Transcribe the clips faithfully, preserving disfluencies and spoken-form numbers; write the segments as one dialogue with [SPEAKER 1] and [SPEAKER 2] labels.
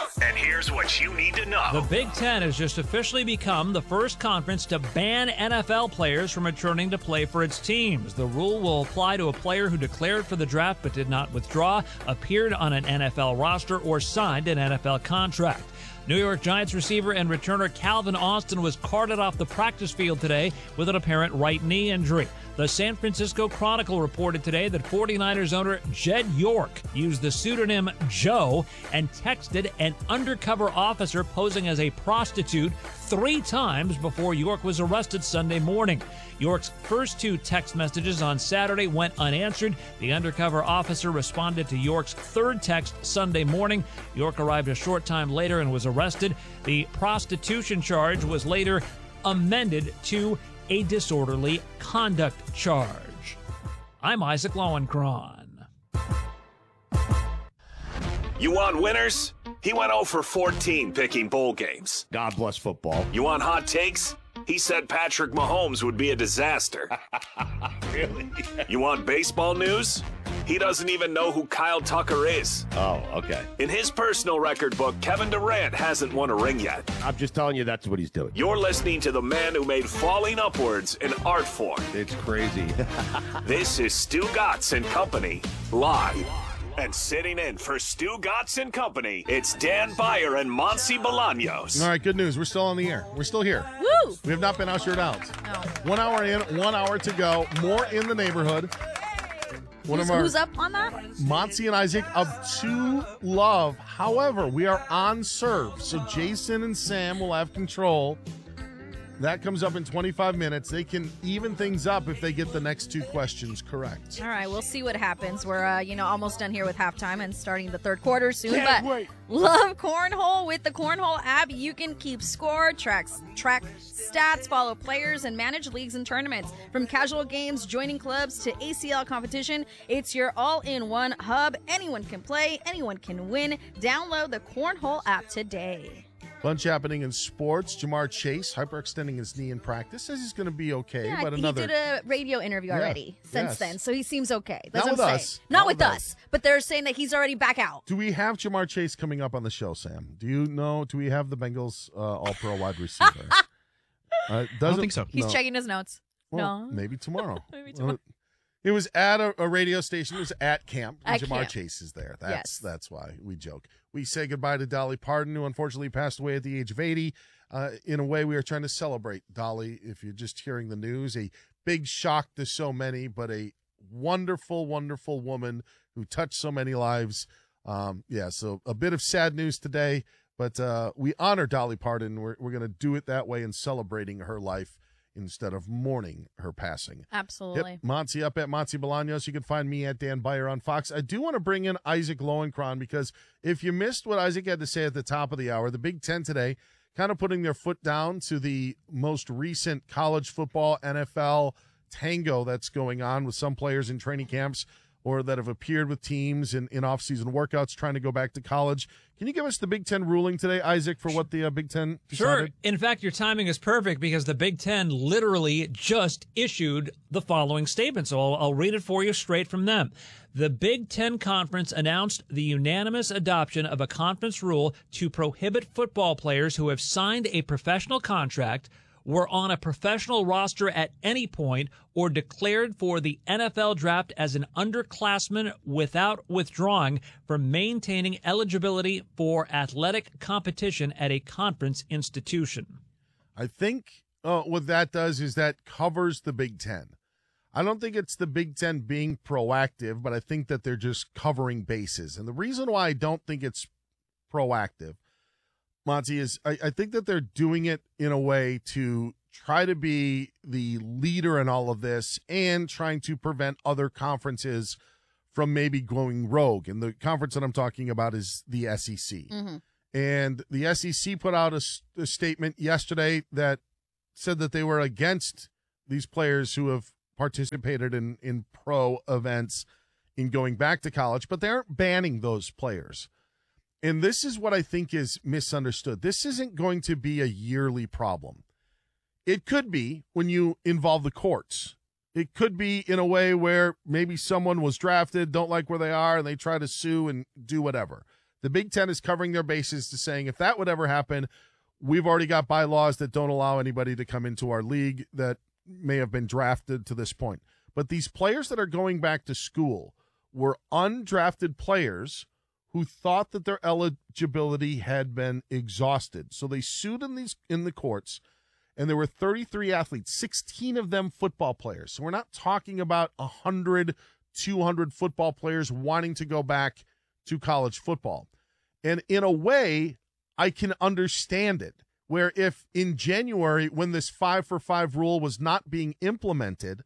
[SPEAKER 1] And here's what you need to know.
[SPEAKER 2] The Big Ten has just officially become the first conference to ban N F L players from returning to play for its teams. The rule will apply to a player who declared for the draft but did not withdraw, appeared on an N F L roster, or signed an N F L contract. New York Giants receiver and returner Calvin Austin was carted off the practice field today with an apparent right knee injury. The San Francisco Chronicle reported today that 49ers owner Jed York used the pseudonym Joe and texted an undercover officer posing as a prostitute three times before York was arrested Sunday morning. York's first two text messages on Saturday went unanswered. The undercover officer responded to York's third text Sunday morning. York arrived a short time later and was arrested. The prostitution charge was later amended to a disorderly conduct charge. I'm Isaac Lowenkron.
[SPEAKER 1] You want winners? He went oh for fourteen picking bowl games.
[SPEAKER 3] God bless football.
[SPEAKER 1] You want hot takes? He said Patrick Mahomes would be a disaster.
[SPEAKER 3] Really?
[SPEAKER 1] You want baseball news? He doesn't even know who Kyle Tucker is.
[SPEAKER 3] Oh, okay.
[SPEAKER 1] In his personal record book, Kevin Durant hasn't won a ring yet.
[SPEAKER 3] I'm just telling you that's what he's doing.
[SPEAKER 1] You're listening to the man who made falling upwards an art form.
[SPEAKER 3] It's crazy.
[SPEAKER 1] This is Stu Gatz and Company, live. And sitting in for Stu Gatz and Company, it's Dan Beyer and Monty Bolaños.
[SPEAKER 4] All right, good news. We're still on the air. We're still here.
[SPEAKER 5] Woo!
[SPEAKER 4] We have not been ushered out.
[SPEAKER 5] No.
[SPEAKER 4] One hour in, one hour to go. More in the neighborhood. One
[SPEAKER 5] Who's,
[SPEAKER 4] of our
[SPEAKER 5] who's up on that?
[SPEAKER 4] Monty and Isaac of Two Love. However, we are on serve, so Jason and Sam will have control. That comes up in twenty-five minutes. They can even things up if they get the next two questions correct.
[SPEAKER 5] All right, we'll see what happens. We're, uh, you know, almost done here with halftime and starting the third quarter soon.
[SPEAKER 4] Can't
[SPEAKER 5] but
[SPEAKER 4] wait.
[SPEAKER 5] Love Cornhole with the Cornhole app. You can keep score, tracks, track stats, follow players, and manage leagues and tournaments. From casual games, joining clubs, to A C L competition, it's your all-in-one hub. Anyone can play, anyone can win. Download the Cornhole app today.
[SPEAKER 4] Bunch happening in sports. Jamar Chase hyperextending his knee in practice. Says he's going to be okay,
[SPEAKER 5] Yeah,
[SPEAKER 4] but another.
[SPEAKER 5] he did a radio interview already
[SPEAKER 4] Yeah,
[SPEAKER 5] since
[SPEAKER 4] yes.
[SPEAKER 5] then, so he seems okay. That's
[SPEAKER 4] Not
[SPEAKER 5] what
[SPEAKER 4] with
[SPEAKER 5] I'm
[SPEAKER 4] us.
[SPEAKER 5] saying. Not,
[SPEAKER 4] Not
[SPEAKER 5] with
[SPEAKER 4] with
[SPEAKER 5] us.
[SPEAKER 4] us.
[SPEAKER 5] But they're saying that he's already back out.
[SPEAKER 4] Do we have Jamar Chase coming up on the show, Sam? Do you know? Do we have the Bengals uh, all-pro wide receiver? uh,
[SPEAKER 6] I don't think so.
[SPEAKER 5] He's
[SPEAKER 4] no.
[SPEAKER 5] checking his notes.
[SPEAKER 4] Well,
[SPEAKER 5] No.
[SPEAKER 4] maybe tomorrow.
[SPEAKER 5] Maybe tomorrow.
[SPEAKER 4] Uh, It was at a, a radio station. It was at camp. And
[SPEAKER 5] At
[SPEAKER 4] Jamar
[SPEAKER 5] camp.
[SPEAKER 4] Chase is there. That's
[SPEAKER 5] Yes.
[SPEAKER 4] that's why we joke. We say goodbye to Dolly Parton, who unfortunately passed away at the age of eighty. Uh, in a way, we are trying to celebrate Dolly. If you're just hearing the news, a big shock to so many, but a wonderful, wonderful woman who touched so many lives. Um, yeah, so a bit of sad news today, but uh, we honor Dolly Parton. We're we're going to do it that way in celebrating her life instead of mourning her passing.
[SPEAKER 5] Absolutely.
[SPEAKER 4] Yep, Monty up at Monty Bolaños. You can find me at Dan Beyer on Fox. I do want to bring in Isaac Lowenkron because if you missed what Isaac had to say at the top of the hour, the Big Ten today kind of putting their foot down to the most recent college football, N F L tango that's going on with some players in training camps or that have appeared with teams in, in off-season workouts trying to go back to college. Can you give us the Big Ten ruling today, Isaac, for what the uh, Big Ten decided?
[SPEAKER 2] Sure. In fact, your timing is perfect because the Big Ten literally just issued the following statement. So I'll, I'll read it for you straight from them. The Big Ten Conference announced the unanimous adoption of a conference rule to prohibit football players who have signed a professional contract, were on a professional roster at any point, or declared for the N F L draft as an underclassman without withdrawing from maintaining eligibility for athletic competition at a conference institution.
[SPEAKER 4] I think uh, what that does is that covers the Big Ten. I don't think it's the Big Ten being proactive, but I think that they're just covering bases. And the reason why I don't think it's proactive, Monty, is I, I think that they're doing it in a way to try to be the leader in all of this and trying to prevent other conferences from maybe going rogue. And the conference that I'm talking about is the S E C.
[SPEAKER 5] Mm-hmm.
[SPEAKER 4] And the S E C put out a, a statement yesterday that said that they were against these players who have participated in, in pro events in going back to college, but they aren't banning those players. And this is what I think is misunderstood. This isn't going to be a yearly problem. It could be when you involve the courts. It could be in a way where maybe someone was drafted, don't like where they are, and they try to sue and do whatever. The Big Ten is covering their bases to saying if that would ever happen, we've already got bylaws that don't allow anybody to come into our league that may have been drafted to this point. But these players that are going back to school were undrafted players who thought that their eligibility had been exhausted. So they sued in these in the courts, and there were thirty-three athletes, sixteen of them football players. So we're not talking about one hundred, two hundred football players wanting to go back to college football. And in a way, I can understand it, where if in January, when this five for five rule was not being implemented,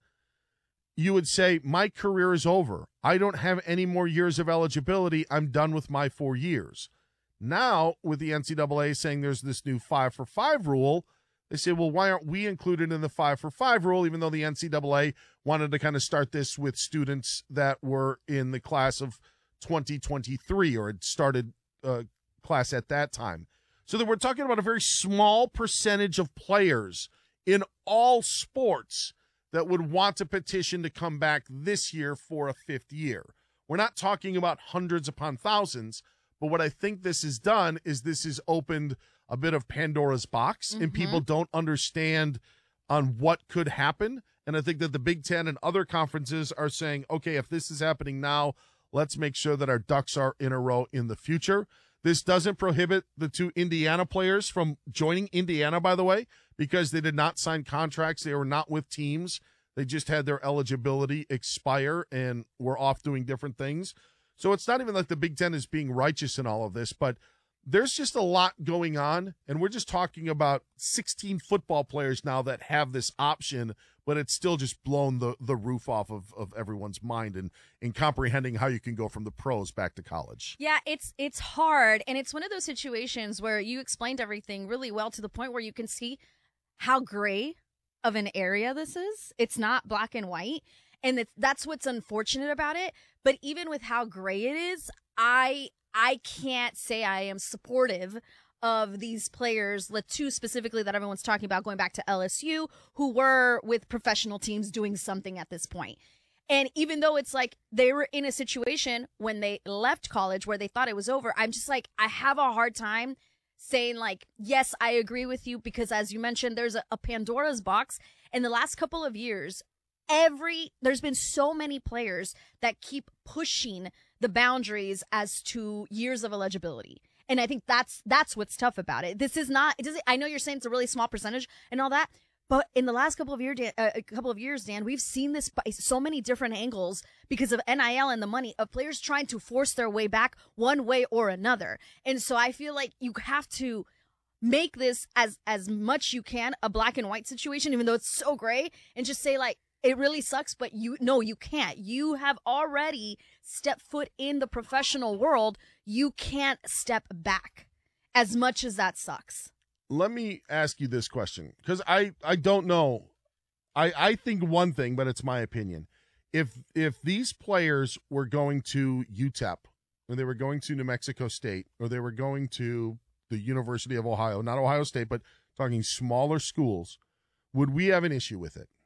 [SPEAKER 4] you would say, my career is over. I don't have any more years of eligibility. I'm done with my four years. Now, with the N C double A saying there's this new five for five rule, they say, well, why aren't we included in the five for five rule, even though the N C double A wanted to kind of start this with students that were in the class of twenty twenty-three or had started uh, class at that time. So that we're talking about a very small percentage of players in all sports that would want to petition to come back this year for a fifth year. We're not talking about hundreds upon thousands, but what I think this has done is this has opened a bit of Pandora's box, mm-hmm. and people don't understand on what could happen. And I think that the Big Ten and other conferences are saying, okay, if this is happening now, let's make sure that our ducks are in a row in the future. This doesn't prohibit the two Indiana players from joining Indiana, by the way, because they did not sign contracts. They were not with teams. They just had their eligibility expire and were off doing different things. So it's not even like the Big Ten is being righteous in all of this, but there's just a lot going on, and we're just talking about sixteen football players now that have this option, but it's still just blown the, the roof off of, of everyone's mind in, in comprehending how you can go from the pros back to college.
[SPEAKER 5] Yeah, it's it's hard, and it's one of those situations where you explained everything really well to the point where you can see how gray of an area this is. It's not black and white, and it's, that's what's unfortunate about it. But even with how gray it is, I I can't say I am supportive of these players, the two specifically that everyone's talking about going back to L S U, who were with professional teams doing something at this point. And even though it's like they were in a situation when they left college where they thought it was over, I'm just like, I have a hard time saying like, yes, I agree with you, because as you mentioned, there's a, a Pandora's box. In the last couple of years, every there's been so many players that keep pushing the boundaries as to years of eligibility. And I think that's that's what's tough about it. This is not, it doesn't, I know you're saying it's a really small percentage and all that, but in the last couple of years, Dan, uh, a couple of years, Dan, we've seen this by so many different angles because of N I L and the money of players trying to force their way back one way or another. And so I feel like you have to make this as as much you can a black and white situation, even though it's so gray, and just say like, it really sucks, but you no, you can't. You have already stepped foot in the professional world. You can't step back, as much as that sucks.
[SPEAKER 4] Let me ask you this question, because I, I don't know. I, I think one thing, but it's my opinion. If if these players were going to U T E P, or they were going to New Mexico State, or they were going to the University of Ohio, not Ohio State, but talking smaller schools, would we have an issue with it?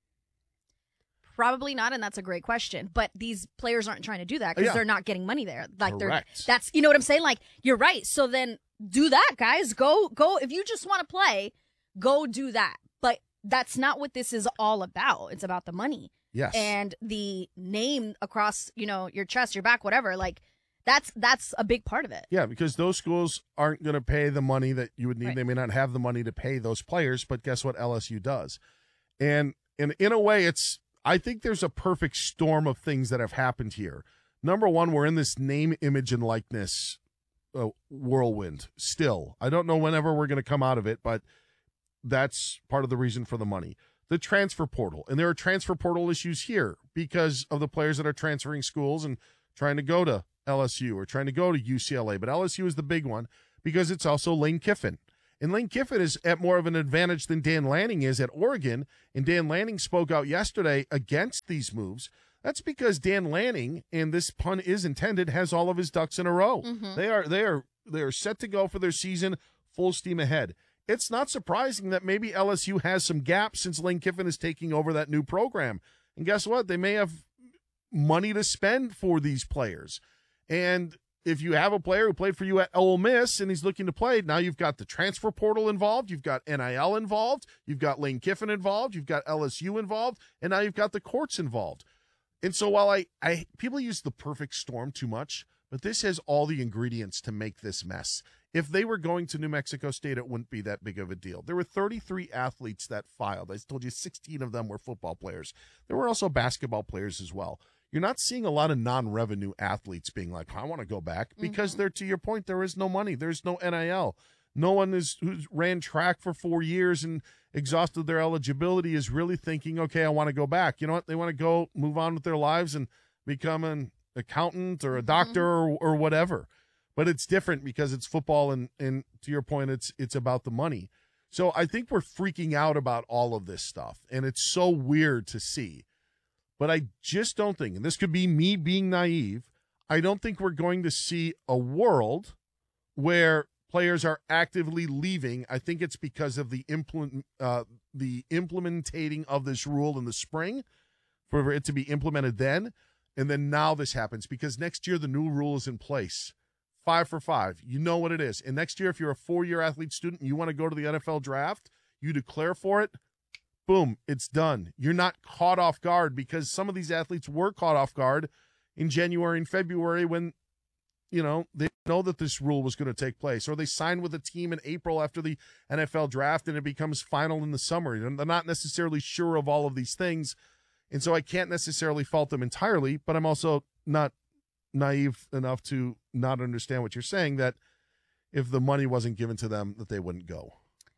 [SPEAKER 5] Probably not, and that's a great question. But these players aren't trying to do that because
[SPEAKER 4] yeah.
[SPEAKER 5] they're not getting money there. Like
[SPEAKER 4] Correct.
[SPEAKER 5] they're that's you know what I'm saying? Like, you're right. So then do that, guys. Go go if you just want to play, go do that. But that's not what this is all about. It's about the money.
[SPEAKER 4] Yes.
[SPEAKER 5] And the name across, you know, your chest, your back, whatever. Like that's that's a big part of it.
[SPEAKER 4] Yeah, because those schools aren't going to pay the money that you would need.
[SPEAKER 5] Right.
[SPEAKER 4] They may not have the money to pay those players, but guess what? L S U does. And in in a way, it's I think there's a perfect storm of things that have happened here. Number one, we're in this name, image, and likeness uh, whirlwind still. I don't know whenever we're going to come out of it, but that's part of the reason for the money. The transfer portal. And there are transfer portal issues here because of the players that are transferring schools and trying to go to L S U or trying to go to U C L A. But L S U is the big one because it's also Lane Kiffin. And Lane Kiffin is at more of an advantage than Dan Lanning is at Oregon. And Dan Lanning spoke out yesterday against these moves. That's because Dan Lanning, and this pun is intended, has all of his ducks in a row. Mm-hmm. They are they are they are set to go for their season, full steam ahead. It's not surprising that maybe L S U has some gaps since Lane Kiffin is taking over that new program. And guess what? They may have money to spend for these players. And if you have a player who played for you at Ole Miss and he's looking to play, now you've got the transfer portal involved, you've got N I L involved, you've got Lane Kiffin involved, you've got L S U involved, and now you've got the courts involved. And so while I, I people use the perfect storm too much, but this has all the ingredients to make this mess. If they were going to New Mexico State, it wouldn't be that big of a deal. There were thirty-three athletes that filed. I told you sixteen of them were football players. There were also basketball players as well. You're not seeing a lot of non-revenue athletes being like, I want to go back, because mm-hmm. they're, to your point, there is no money. There's no N I L. No one is who's ran track for four years and exhausted their eligibility is really thinking, okay, I want to go back. You know what? They want to go move on with their lives and become an accountant or a doctor mm-hmm. or, or whatever. But it's different because it's football, and, and to your point, it's it's about the money. So I think we're freaking out about all of this stuff, and it's so weird to see. But I just don't think, and this could be me being naive, I don't think we're going to see a world where players are actively leaving. I think it's because of the implement, uh, the implementing of this rule in the spring, for it to be implemented then, and then now this happens because next year the new rule is in place. Five for five. You know what it is. And next year, if you're a four-year athlete student and you want to go to the N F L draft, you declare for it, boom, it's done. You're not caught off guard, because some of these athletes were caught off guard in January and February when, you know, they know that this rule was going to take place, or they signed with a team in April after the N F L draft and it becomes final in the summer. And they're not necessarily sure of all of these things. And so I can't necessarily fault them entirely, but I'm also not naive enough to not understand what you're saying, that if the money wasn't given to them, that they wouldn't go.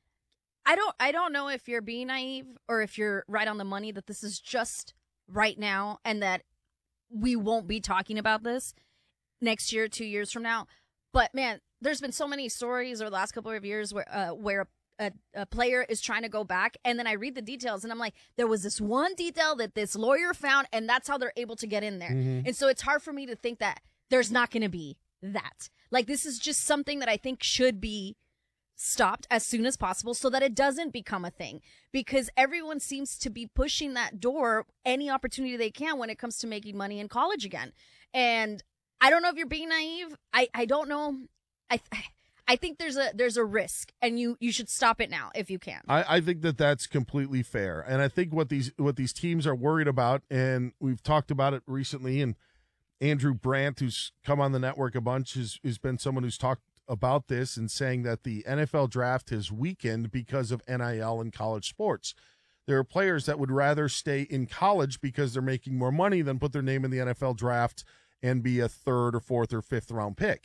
[SPEAKER 5] I don't I don't know if you're being naive or if you're right on the money, that this is just right now and that we won't be talking about this next year, two years from now. But man, there's been so many stories over the last couple of years where uh, where a, a player is trying to go back, and then I read the details and I'm like, there was this one detail that this lawyer found, and that's how they're able to get in there. Mm-hmm. And so it's hard for me to think that there's not going to be that. Like, this is just something that I think should be stopped as soon as possible so that it doesn't become a thing, because everyone seems to be pushing that door any opportunity they can when it comes to making money in college again. And I don't know if you're being naive. I, I don't know. I I think there's a there's a risk, and you, you should stop it now if you can.
[SPEAKER 4] I, I think that that's completely fair, and I think what these what these teams are worried about, and we've talked about it recently, and Andrew Brandt, who's come on the network a bunch, has, has been someone who's talked about this and saying that the N F L draft has weakened because of N I L and college sports. There are players that would rather stay in college because they're making more money than put their name in the N F L draft and be a third or fourth or fifth round pick.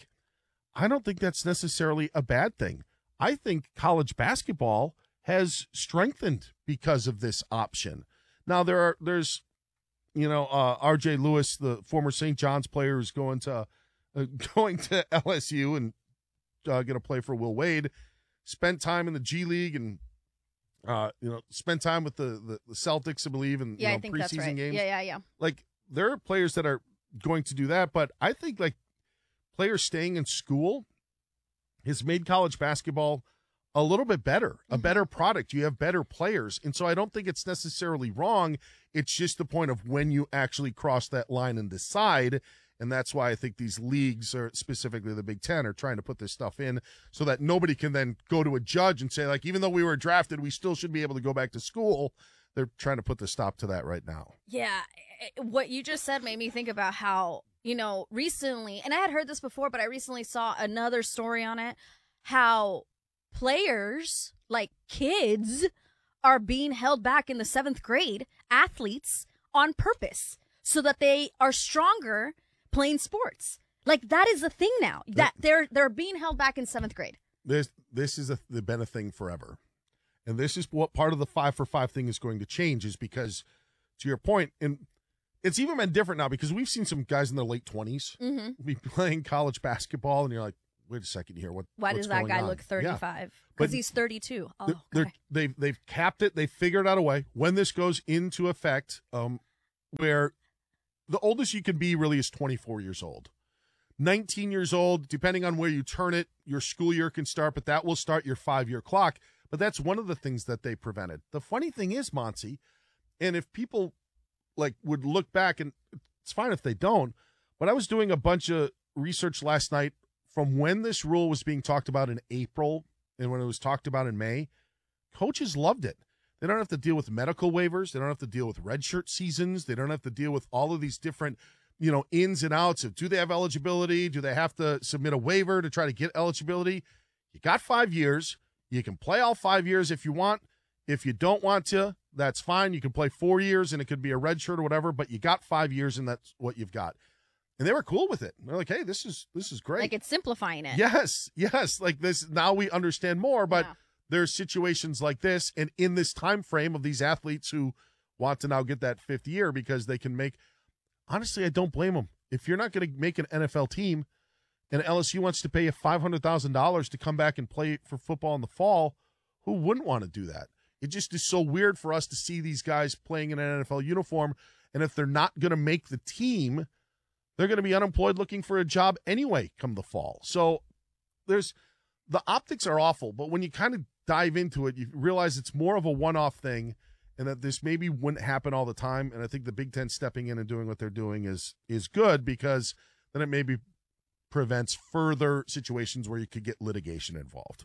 [SPEAKER 4] I don't think that's necessarily a bad thing. I think college basketball has strengthened because of this option. Now there are there's you know uh, R J Lewis, the former Saint John's player, who's going to uh, going to L S U and uh, going to play for Will Wade. Spent time in the G League and uh, you know spent time with the, the, the Celtics, I believe, in
[SPEAKER 5] yeah,
[SPEAKER 4] you know,
[SPEAKER 5] I think
[SPEAKER 4] preseason
[SPEAKER 5] that's right.
[SPEAKER 4] games.
[SPEAKER 5] Yeah, yeah, yeah.
[SPEAKER 4] Like, there are players that are going to do that, but I think like players staying in school has made college basketball a little bit better, a better product. You have better players. And so I don't think it's necessarily wrong. It's just the point of when you actually cross that line and decide. And that's why I think these leagues, or specifically the Big Ten, are trying to put this stuff in so that nobody can then go to a judge and say, like, even though we were drafted, we still should be able to go back to school. They're trying to put the stop to that right now.
[SPEAKER 5] Yeah. What you just said made me think about how, you know, recently, and I had heard this before, but I recently saw another story on it, how players, like kids, are being held back in the seventh grade, athletes, on purpose so that they are stronger playing sports. Like, that is a thing now, that they're they're being held back in seventh grade.
[SPEAKER 4] This this is a, been a thing forever. And this is what part of the five for five thing is going to change, is because, to your point, and it's even been different now because we've seen some guys in their late twenties mm-hmm. be playing college basketball, and you're like, wait a second here. What,
[SPEAKER 5] Why
[SPEAKER 4] what's
[SPEAKER 5] does that guy
[SPEAKER 4] on?
[SPEAKER 5] look thirty-five?
[SPEAKER 4] Because
[SPEAKER 5] yeah. he's thirty-two. Oh,
[SPEAKER 4] they're, they're, they've, they've capped it. They've figured out a way when this goes into effect um, where the oldest you can be really is twenty-four years old. nineteen years old, depending on where you turn it, your school year can start, but that will start your five-year clock. But that's one of the things that they prevented. The funny thing is, Monty, and if people like would look back, and it's fine if they don't, but I was doing a bunch of research last night from when this rule was being talked about in April and when it was talked about in May. Coaches loved it. They don't have to deal with medical waivers. They don't have to deal with redshirt seasons. They don't have to deal with all of these different, you know, ins and outs of do they have eligibility? Do they have to submit a waiver to try to get eligibility? You got five years. You can play all five years if you want. If you don't want to, that's fine. You can play four years and it could be a red shirt or whatever, but you got five years and that's what you've got. And they were cool with it. They're like, hey, this is this is great.
[SPEAKER 5] Like it's simplifying it.
[SPEAKER 4] Yes, yes. Like this, now we understand more, but
[SPEAKER 5] yeah.
[SPEAKER 4] there's situations like this, and in this time frame of these athletes who want to now get that fifth year because they can make, honestly, I don't blame them. If you're not going to make an N F L team and L S U wants to pay you five hundred thousand dollars to come back and play for football in the fall, who wouldn't want to do that? It just is so weird for us to see these guys playing in an N F L uniform, and if they're not going to make the team, they're going to be unemployed looking for a job anyway come the fall. So there's the optics are awful, but when you kind of dive into it, you realize it's more of a one-off thing and that this maybe wouldn't happen all the time. And I think the Big Ten stepping in and doing what they're doing is is good because then it maybe prevents further situations where you could get litigation involved.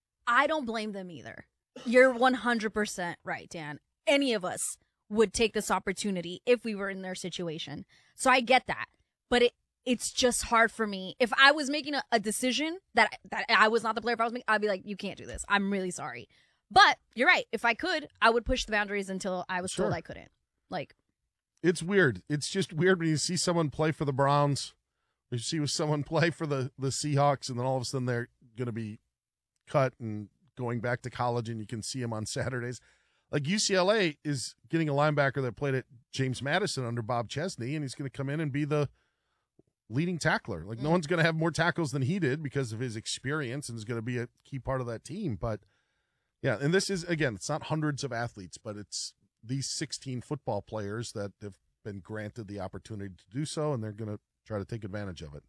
[SPEAKER 5] I don't blame them either. You're one hundred percent right, Dan. Any of us would take this opportunity if we were in their situation. So I get that. But it it's just hard for me. If I was making a, a decision that that I was not the player, if I was making, I'd be like, you can't do this. I'm really sorry. But you're right. If I could, I would push the boundaries until I was
[SPEAKER 4] Sure.
[SPEAKER 5] told I couldn't. Like,
[SPEAKER 4] it's weird. It's just weird when you see someone play for the Browns, or you see someone play for the, the Seahawks, and then all of a sudden they're going to be cut and going back to college, and you can see them on Saturdays. Like U C L A is getting a linebacker that played at James Madison under Bob Chesney, and he's going to come in and be the leading tackler. Like, no one's going to have more tackles than he did because of his experience and is going to be a key part of that team. But, yeah, and this is, again, it's not hundreds of athletes, but it's these sixteen football players that have been granted the opportunity to do so, and they're going to try to take advantage of it.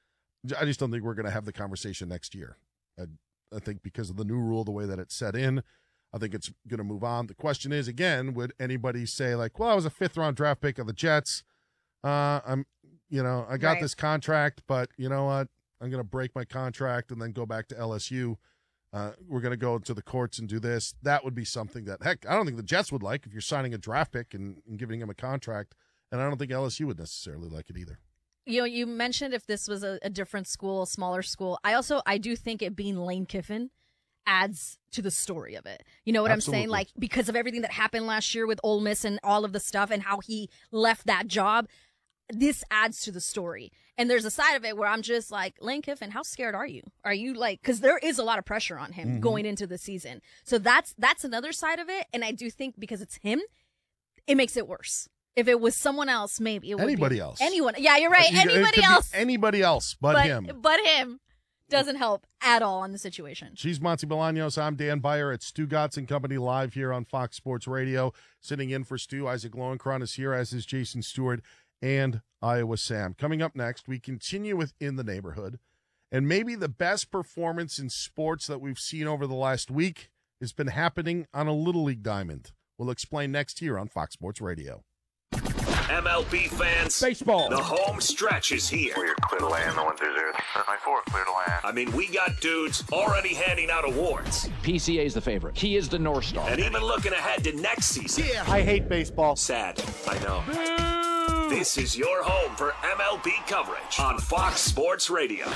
[SPEAKER 4] I just don't think we're going to have the conversation next year. I, I think because of the new rule, the way that it's set in, I think it's going to move on. The question is, again, would anybody say, like, well, I was a fifth-round draft pick of the Jets. Uh, I'm, you know, I got
[SPEAKER 5] Right.
[SPEAKER 4] this contract, but you know what? I'm going to break my contract and then go back to L S U. Uh, we're going to go to the courts and do this. That would be something that, heck, I don't think the Jets would like if you're signing a draft pick and, and giving him a contract. And I don't think L S U would necessarily like it either.
[SPEAKER 5] you know, you mentioned if this was a, a different school, a smaller school. I also, I do think it being Lane Kiffin adds to the story of it. You know what
[SPEAKER 4] Absolutely.
[SPEAKER 5] I'm saying? Like, because of everything that happened last year with Ole Miss and all of the stuff and how he left that job, this adds to the story. And there's a side of it where I'm just like, Lane Kiffin, how scared are you? Are you like, because there is a lot of pressure on him
[SPEAKER 4] Mm-hmm.
[SPEAKER 5] going into the season. So that's that's another side of it. And I do think because it's him, it makes it worse. If it was someone else, maybe it would
[SPEAKER 4] Anybody
[SPEAKER 5] be
[SPEAKER 4] else.
[SPEAKER 5] anyone. Yeah, you're right.
[SPEAKER 4] You- it could
[SPEAKER 5] Anybody
[SPEAKER 4] be
[SPEAKER 5] else,
[SPEAKER 4] Anybody else but,
[SPEAKER 5] but
[SPEAKER 4] him.
[SPEAKER 5] but him doesn't help at all on the situation.
[SPEAKER 4] She's Monty Bolaños. I'm Dan Beyer at Stu Gotts and Company live here on Fox Sports Radio. Sitting in for Stu, Isaac Lowenkron is here, as is Jason Stewart and Iowa Sam. Coming up next, we continue with In the Neighborhood. And maybe the best performance in sports that we've seen over the last week has been happening on a Little League diamond. We'll explain next here on Fox Sports Radio.
[SPEAKER 1] M L B fans,
[SPEAKER 3] Baseball.
[SPEAKER 1] the home stretch is here.
[SPEAKER 6] We're clear to land, the one through zero. nine four, clear to land.
[SPEAKER 1] I mean, we got dudes already handing out awards
[SPEAKER 7] P C A is the favorite. He is the North Star.
[SPEAKER 1] and even looking ahead to next season.
[SPEAKER 3] I hate baseball.
[SPEAKER 1] Sad, I know. This is your home for M L B coverage on Fox Sports Radio.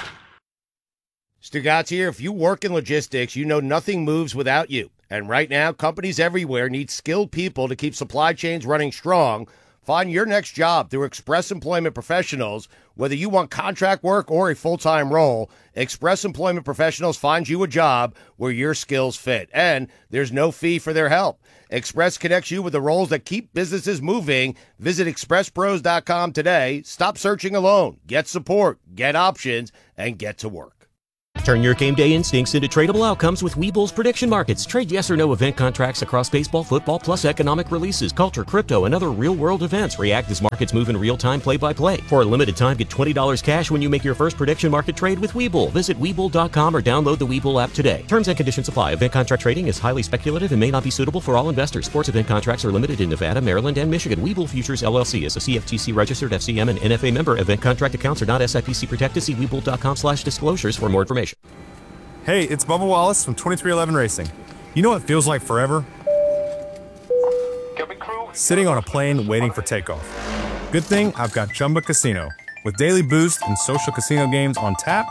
[SPEAKER 8] Stu Gotts here. If you work in logistics, you know nothing moves without you. And right now, companies everywhere need skilled people to keep supply chains running strong. Find your next job through Express Employment Professionals. Whether you want contract work or a full-time role, Express Employment Professionals finds you a job where your skills fit. And there's no fee for their help. Express connects you with the roles that keep businesses moving. Visit express pros dot com today. Stop searching alone. Get support, get options, and get to work.
[SPEAKER 9] Turn your game day instincts into tradable outcomes with Webull's prediction markets. Trade yes or no event contracts across baseball, football, plus economic releases, culture, crypto, and other real-world events. React as markets move in real time, play-by-play. For a limited time, get twenty dollars cash when you make your first prediction market trade with Webull. Visit Webull dot com or download the Webull app today. Terms and conditions apply. Event contract trading is highly speculative and may not be suitable for all investors. Sports event contracts are limited in Nevada, Maryland, and Michigan. Webull Futures L L C is a C F T C registered F C M and N F A member. Event contract accounts are not S I P C protected. See Webull dot com slash disclosures for more information.
[SPEAKER 10] Hey, it's Bubba Wallace from twenty-three eleven Racing. You know what feels like forever? Sitting on a plane waiting for takeoff. Good thing I've got Chumba Casino. With daily boost and social casino games on tap,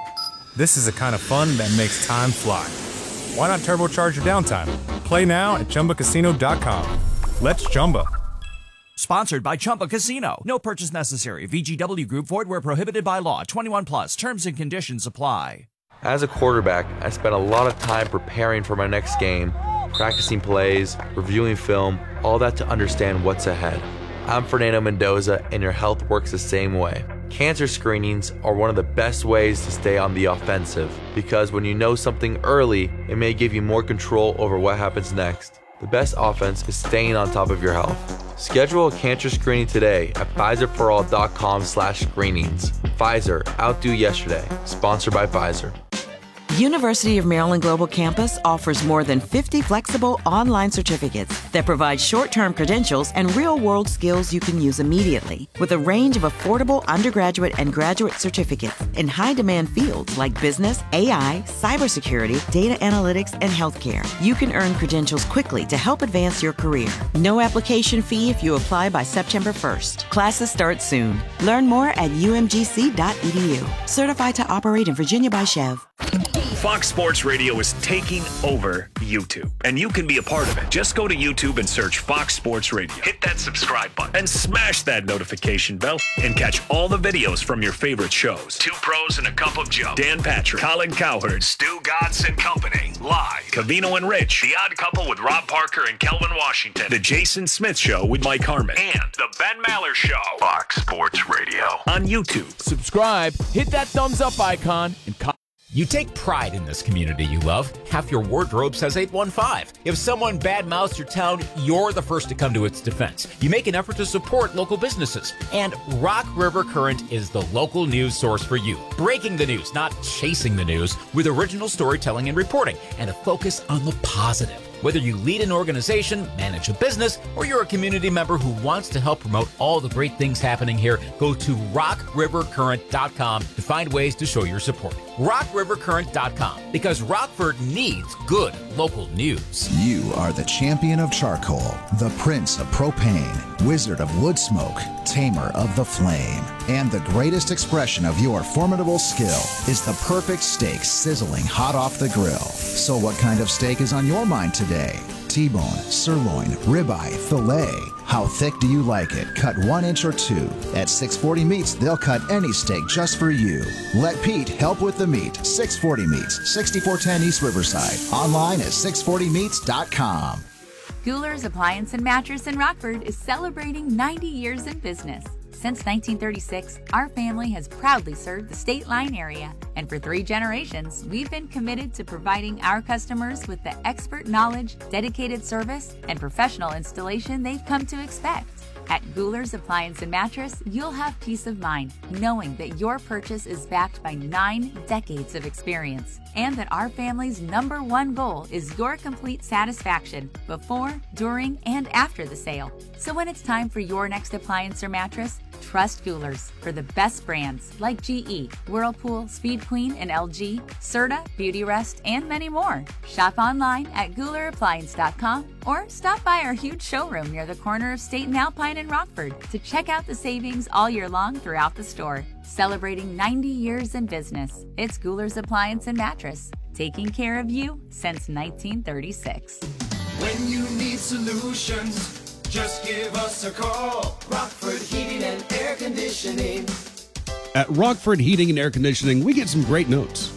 [SPEAKER 10] this is the kind of fun that makes time fly. Why not turbocharge your downtime? Play now at Chumba Casino dot com. Let's Chumba.
[SPEAKER 11] Sponsored by Chumba Casino. No purchase necessary. V G W Group. Void where prohibited by law. twenty-one plus. Terms and conditions apply.
[SPEAKER 12] As a quarterback, I spent a lot of time preparing for my next game, practicing plays, reviewing film, all that to understand what's ahead. I'm Fernando Mendoza, and your health works the same way. Cancer screenings are one of the best ways to stay on the offensive, because when you know something early, it may give you more control over what happens next. The best offense is staying on top of your health. Schedule a cancer screening today at Pfizer for all dot com slash screenings. Pfizer, outdo yesterday. Sponsored by Pfizer.
[SPEAKER 13] University of Maryland Global Campus offers more than fifty flexible online certificates that provide short-term credentials and real-world skills you can use immediately. With a range of affordable undergraduate and graduate certificates in high-demand fields like business, A I, cybersecurity, data analytics, and healthcare, you can earn credentials quickly to help advance your career. No application fee if you apply by September first. Classes start soon. Learn more at U M G C dot E D U. Certified to operate in Virginia by Chev.
[SPEAKER 1] Fox Sports Radio is taking over YouTube, and you can be a part of it. Just go to YouTube and search Fox Sports Radio. Hit that subscribe button and smash that notification bell and catch all the videos from your favorite shows. Two Pros and a Cup of Joe, Dan Patrick, Colin Cowherd, Stu Gatz and Company, Live, Covino and Rich, The Odd Couple with Rob Parker and Kelvin Washington, The Jason Smith Show with Mike Harmon, and The Ben Maller Show. Fox Sports Radio on YouTube.
[SPEAKER 14] Subscribe, hit that thumbs up icon, and co- You take pride in this community you love. Half your wardrobe says eight one five. If someone badmouths your town, you're the first to come to its defense. You make an effort to support local businesses. And Rock River Current is the local news source for you. Breaking the news, not chasing the news, with original storytelling and reporting, and a focus on the positive. Whether you lead an organization, manage a business, or you're a community member who wants to help promote all the great things happening here, go to rock river current dot com to find ways to show your support. rock river current dot com, because Rockford needs good local news.
[SPEAKER 15] You are the champion of charcoal, the prince of propane, wizard of wood smoke, tamer of the flame. And the greatest expression of your formidable skill is the perfect steak sizzling hot off the grill. So what kind of steak is on your mind today? T-bone, sirloin, ribeye, filet. How thick do you like it? Cut one inch or two. At six forty Meats, they'll cut any steak just for you. Let Pete help with the meat. six forty Meats, sixty-four ten East Riverside. Online at six forty meats dot com.
[SPEAKER 16] Guler's Appliance and Mattress in Rockford is celebrating ninety years in business. Since nineteen thirty-six, our family has proudly served the State Line area, and for three generations, we've been committed to providing our customers with the expert knowledge, dedicated service, and professional installation they've come to expect. At Guler's Appliance and Mattress, you'll have peace of mind knowing that your purchase is backed by nine decades of experience, and that our family's number one goal is your complete satisfaction before, during, and after the sale. So when it's time for your next appliance or mattress, trust Guler's for the best brands like G E, Whirlpool, Speed Queen, and L G, Serta, Beautyrest, and many more. Shop online at Guler Appliance dot com or stop by our huge showroom near the corner of State and Alpine in Rockford to check out the savings all year long throughout the store. Celebrating ninety years in business, it's Guler's Appliance and Mattress, taking care of you since nineteen thirty-six.
[SPEAKER 17] When you need solutions, just give us a call. Rockford Heating and Air Conditioning.
[SPEAKER 18] At Rockford Heating and Air Conditioning, we get some great notes.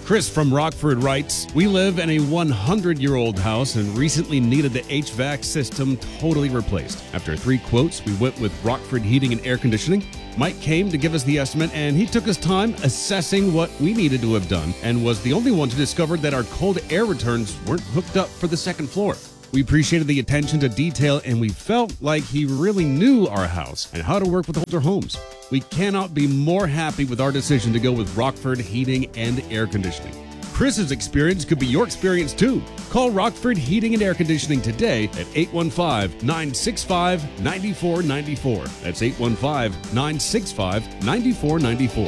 [SPEAKER 18] Chris from Rockford writes, we live in a hundred-year-old house and recently needed the H V A C system totally replaced. After three quotes, we went with Rockford Heating and Air Conditioning. Mike came to give us the estimate, and he took his time assessing what we needed to have done and was the only one to discover that our cold air returns weren't hooked up for the second floor. We appreciated the attention to detail, and we felt like he really knew our house and how to work with older homes. We cannot be more happy with our decision to go with Rockford Heating and Air Conditioning. Chris's experience could be your experience too. Call Rockford Heating and Air Conditioning today at eight one five, nine six five, nine four nine four. That's eight one five, nine six five, nine four nine four.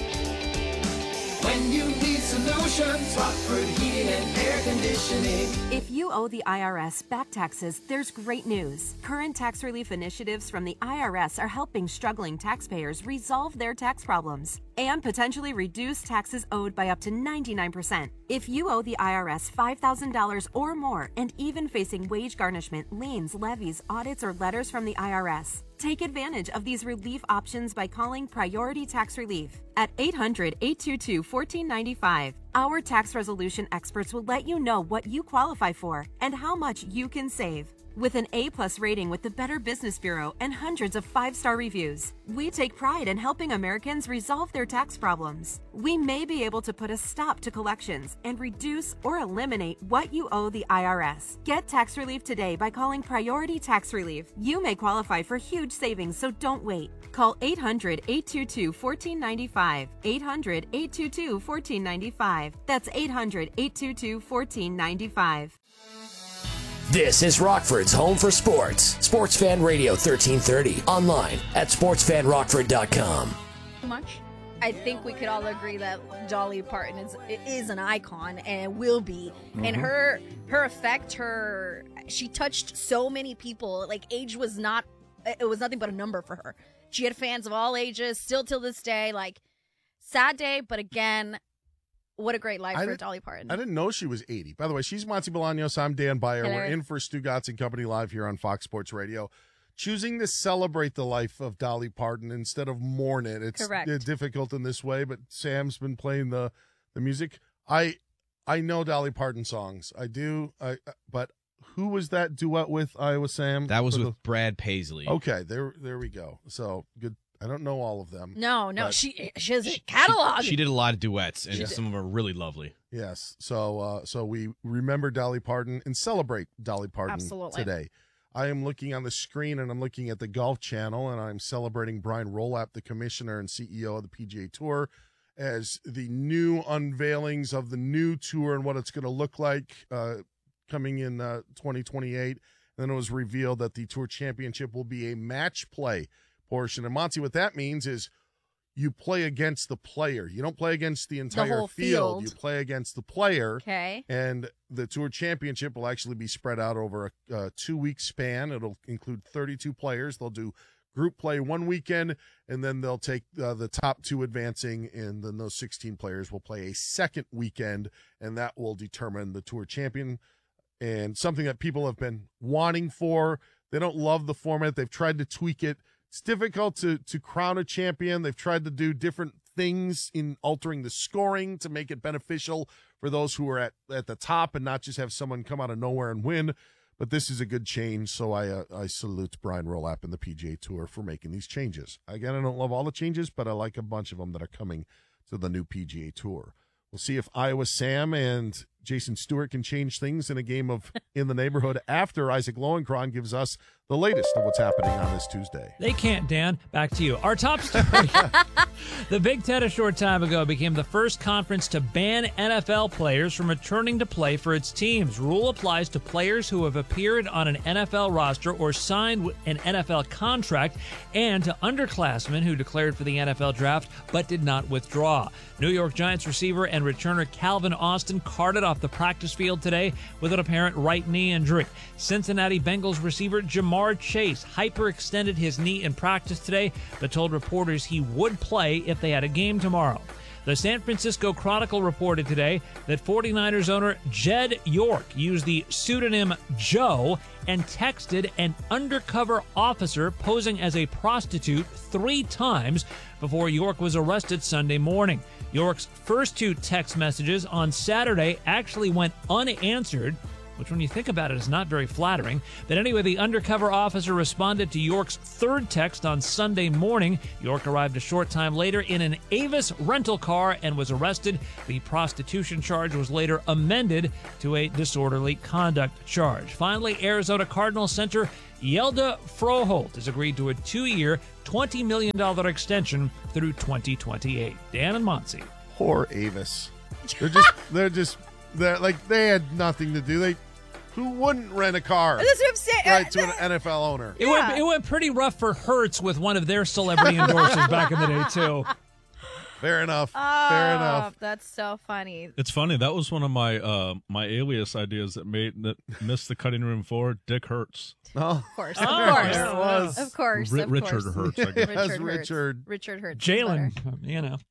[SPEAKER 17] When you need solutions, Rockford Heating and Air Conditioning.
[SPEAKER 19] If you owe the I R S back taxes, there's great news. Current tax relief initiatives from the I R S are helping struggling taxpayers resolve their tax problems and potentially reduce taxes owed by up to ninety-nine percent. If you owe the I R S five thousand dollars or more and even facing wage garnishment, liens, levies, audits, or letters from the I R S, take advantage of these relief options by calling Priority Tax Relief at eight hundred, eight two two, one four nine five. Our tax resolution experts will let you know what you qualify for and how much you can save. With an A-plus rating with the Better Business Bureau and hundreds of five-star reviews, we take pride in helping Americans resolve their tax problems. We may be able to put a stop to collections and reduce or eliminate what you owe the I R S. Get tax relief today by calling Priority Tax Relief. You may qualify for huge savings, so don't wait. Call eight hundred, eight two two, one four nine five. eight hundred, eight two two, one four nine five. That's eight hundred, eight two two, one four nine five.
[SPEAKER 20] This is Rockford's home for sports. Sports Fan Radio thirteen thirty. Online at sports fan rockford dot com.
[SPEAKER 5] Much. I think we could all agree that Dolly Parton is is an icon and will be. Mm-hmm. And her her effect, her she touched so many people. Like, age was not it was nothing but a number for her. She had fans of all ages, still till this day. Like, sad day, but again, what a great life
[SPEAKER 4] I
[SPEAKER 5] for Dolly Parton.
[SPEAKER 4] I didn't know she was eighty. By the way, she's Monty Bolaños. I'm Dan Beyer.
[SPEAKER 5] Hello.
[SPEAKER 4] We're in for Stugatz and Company live here on Fox Sports Radio. Choosing to celebrate the life of Dolly Parton instead of mourn it. It's
[SPEAKER 5] Correct.
[SPEAKER 4] uh, difficult in this way, but Sam's been playing the, the music. I I know Dolly Parton songs. I do. I but who was that duet with, Iowa Sam?
[SPEAKER 21] That was
[SPEAKER 4] For
[SPEAKER 21] with
[SPEAKER 4] the...
[SPEAKER 21] Brad Paisley.
[SPEAKER 4] Okay, there there we go. So good. I don't know all of them.
[SPEAKER 5] No, no,
[SPEAKER 4] but-
[SPEAKER 5] she she has a catalog.
[SPEAKER 21] She, she did a lot of duets, and
[SPEAKER 4] Yeah.
[SPEAKER 21] some of them are really lovely.
[SPEAKER 4] Yes. So uh, so we remember Dolly Parton and celebrate Dolly Parton
[SPEAKER 5] Absolutely.
[SPEAKER 4] today. I am looking on the screen and I'm looking at the Golf Channel and I'm celebrating Brian Rolap, the commissioner and C E O of the P G A Tour, as the new unveilings of the new tour and what it's going to look like uh, coming in uh, twenty twenty-eight. And then it was revealed that the Tour Championship will be a match play portion. And Monty, what that means is you play against the player. You don't play against the entire
[SPEAKER 5] whole
[SPEAKER 4] field.
[SPEAKER 5] field.
[SPEAKER 4] You play against the player.
[SPEAKER 5] Okay.
[SPEAKER 4] And the Tour Championship will actually be spread out over a, a two-week span. It'll include thirty-two players. They'll do group play one weekend, and then they'll take uh, the top two advancing, and then those sixteen players will play a second weekend, and that will determine the Tour champion. And something that people have been wanting for. They don't love the format. They've tried to tweak it. It's difficult to to crown a champion. They've tried to do different things in altering the scoring to make it beneficial for those who are at, at the top and not just have someone come out of nowhere and win. But this is a good change, so I uh, I salute Brian Rolap and the P G A Tour for making these changes. Again, I don't love all the changes, but I like a bunch of them that are coming to the new P G A Tour. We'll see if Iowa Sam and Jason Stewart can change things in a game of In the Neighborhood after Isaac Lowenkron gives us the latest of what's happening on this Tuesday.
[SPEAKER 2] They can't, Dan. Back to you. Our top story. The Big Ten a short time ago became the first conference to ban N F L players from returning to play for its teams. Rule applies to players who have appeared on an N F L roster or signed an N F L contract, and to underclassmen who declared for the N F L draft but did not withdraw. New York Giants receiver and returner Calvin Austin carted off the practice field today with an apparent right knee injury. Cincinnati Bengals receiver Jamar Chase hyperextended his knee in practice today, but told reporters he would play if they had a game tomorrow. The San Francisco Chronicle reported today that 49ers owner Jed York used the pseudonym Joe and texted an undercover officer posing as a prostitute three times before York was arrested Sunday morning. York's first two text messages on Saturday actually went unanswered, which when you think about it is not very flattering. But anyway, the undercover officer responded to York's third text on Sunday morning. York arrived a short time later in an Avis rental car and was arrested. The prostitution charge was later amended to a disorderly conduct charge. Finally, Arizona Cardinals center Yelda Froholt has agreed to a two-year, twenty million dollars extension through twenty twenty-eight. Dan and Monty.
[SPEAKER 4] Poor Avis. They're just, they're just, they're like, they had nothing to do. They, who wouldn't rent a car?
[SPEAKER 5] That's what I'm saying.
[SPEAKER 4] Right, to an N F L owner.
[SPEAKER 2] It, went, it went pretty rough for Hertz with one of their celebrity endorsers back in the day, too.
[SPEAKER 4] Fair enough.
[SPEAKER 5] Oh,
[SPEAKER 4] Fair enough.
[SPEAKER 5] That's so funny.
[SPEAKER 6] It's funny. That was one of my uh, my alias ideas that made that missed the cutting room floor. Dick Hertz.
[SPEAKER 4] Oh,
[SPEAKER 5] Of course.
[SPEAKER 2] Oh,
[SPEAKER 5] Of course.
[SPEAKER 4] there it was.
[SPEAKER 5] Of course.
[SPEAKER 6] Ri-
[SPEAKER 5] of
[SPEAKER 6] Richard
[SPEAKER 5] course.
[SPEAKER 6] Hertz, I guess.
[SPEAKER 4] Yes,
[SPEAKER 5] Richard.
[SPEAKER 4] Richard.
[SPEAKER 5] Hertz. Richard Hertz.
[SPEAKER 2] Jalen, you know.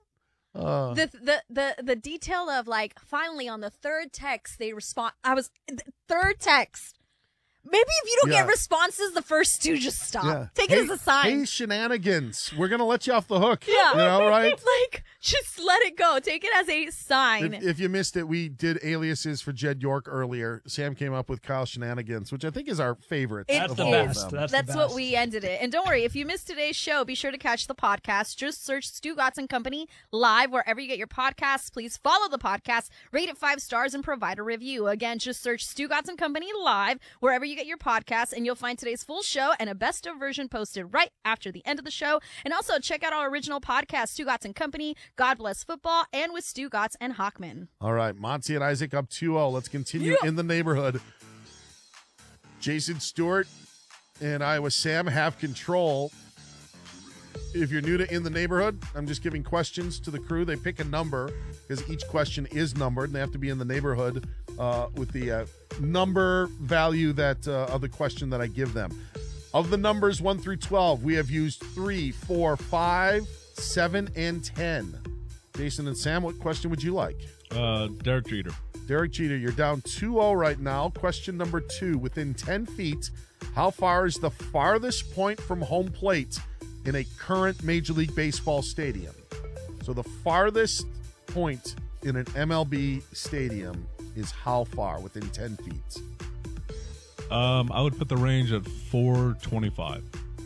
[SPEAKER 4] Uh,
[SPEAKER 5] The, the the the detail of like finally on the third text they respond. I was third text. Maybe if you don't
[SPEAKER 4] Yeah.
[SPEAKER 5] get responses, the first two just stop.
[SPEAKER 4] yeah.
[SPEAKER 5] Take
[SPEAKER 4] hey,
[SPEAKER 5] it as a sign.
[SPEAKER 4] Hey, shenanigans. We're going to let you off the hook.
[SPEAKER 5] Yeah.
[SPEAKER 4] You know, right?
[SPEAKER 5] Like, just let it go. Take it as a sign.
[SPEAKER 4] If, if you missed it, we did aliases for Jed York earlier. Sam came up with Kyle Shenanigans, which I think is our favorite.
[SPEAKER 5] It
[SPEAKER 4] of
[SPEAKER 2] the
[SPEAKER 4] all
[SPEAKER 2] best.
[SPEAKER 4] of them.
[SPEAKER 2] That's,
[SPEAKER 5] That's
[SPEAKER 2] the
[SPEAKER 5] what
[SPEAKER 2] best.
[SPEAKER 5] we ended it. And don't worry, if you missed today's show, be sure to catch the podcast. Just search Stu Gatz and Company live wherever you get your podcasts. Please follow the podcast, rate it five stars, and provide a review. Again, just search Stu Gatz and Company live wherever you get your podcasts, and you'll find today's full show and a best of version posted right after the end of the show. And also check out our original podcast, Stu Gatz and Company, God Bless Football, and with Stu Gatz and Hockman.
[SPEAKER 4] All right, Monty and Isaac up two oh. Let's continue in the neighborhood. Jason Stewart and Iowa Sam have control. If you're new to In the Neighborhood, I'm just giving questions to the crew. They pick a number because each question is numbered, and they have to be in the neighborhood uh, with the uh, number value that uh, of the question that I give them. Of the numbers one through twelve, we have used three, four, five, seven, and ten. Jason and Sam, what question would you like?
[SPEAKER 6] Uh, Derek Jeter.
[SPEAKER 4] Derek Jeter, you're down two oh right now. Question number two. Within ten feet, how far is the farthest point from home plate in a current Major League Baseball stadium? So the farthest point in an M L B stadium is how far within ten feet?
[SPEAKER 6] Um, I would put the range at four twenty-five.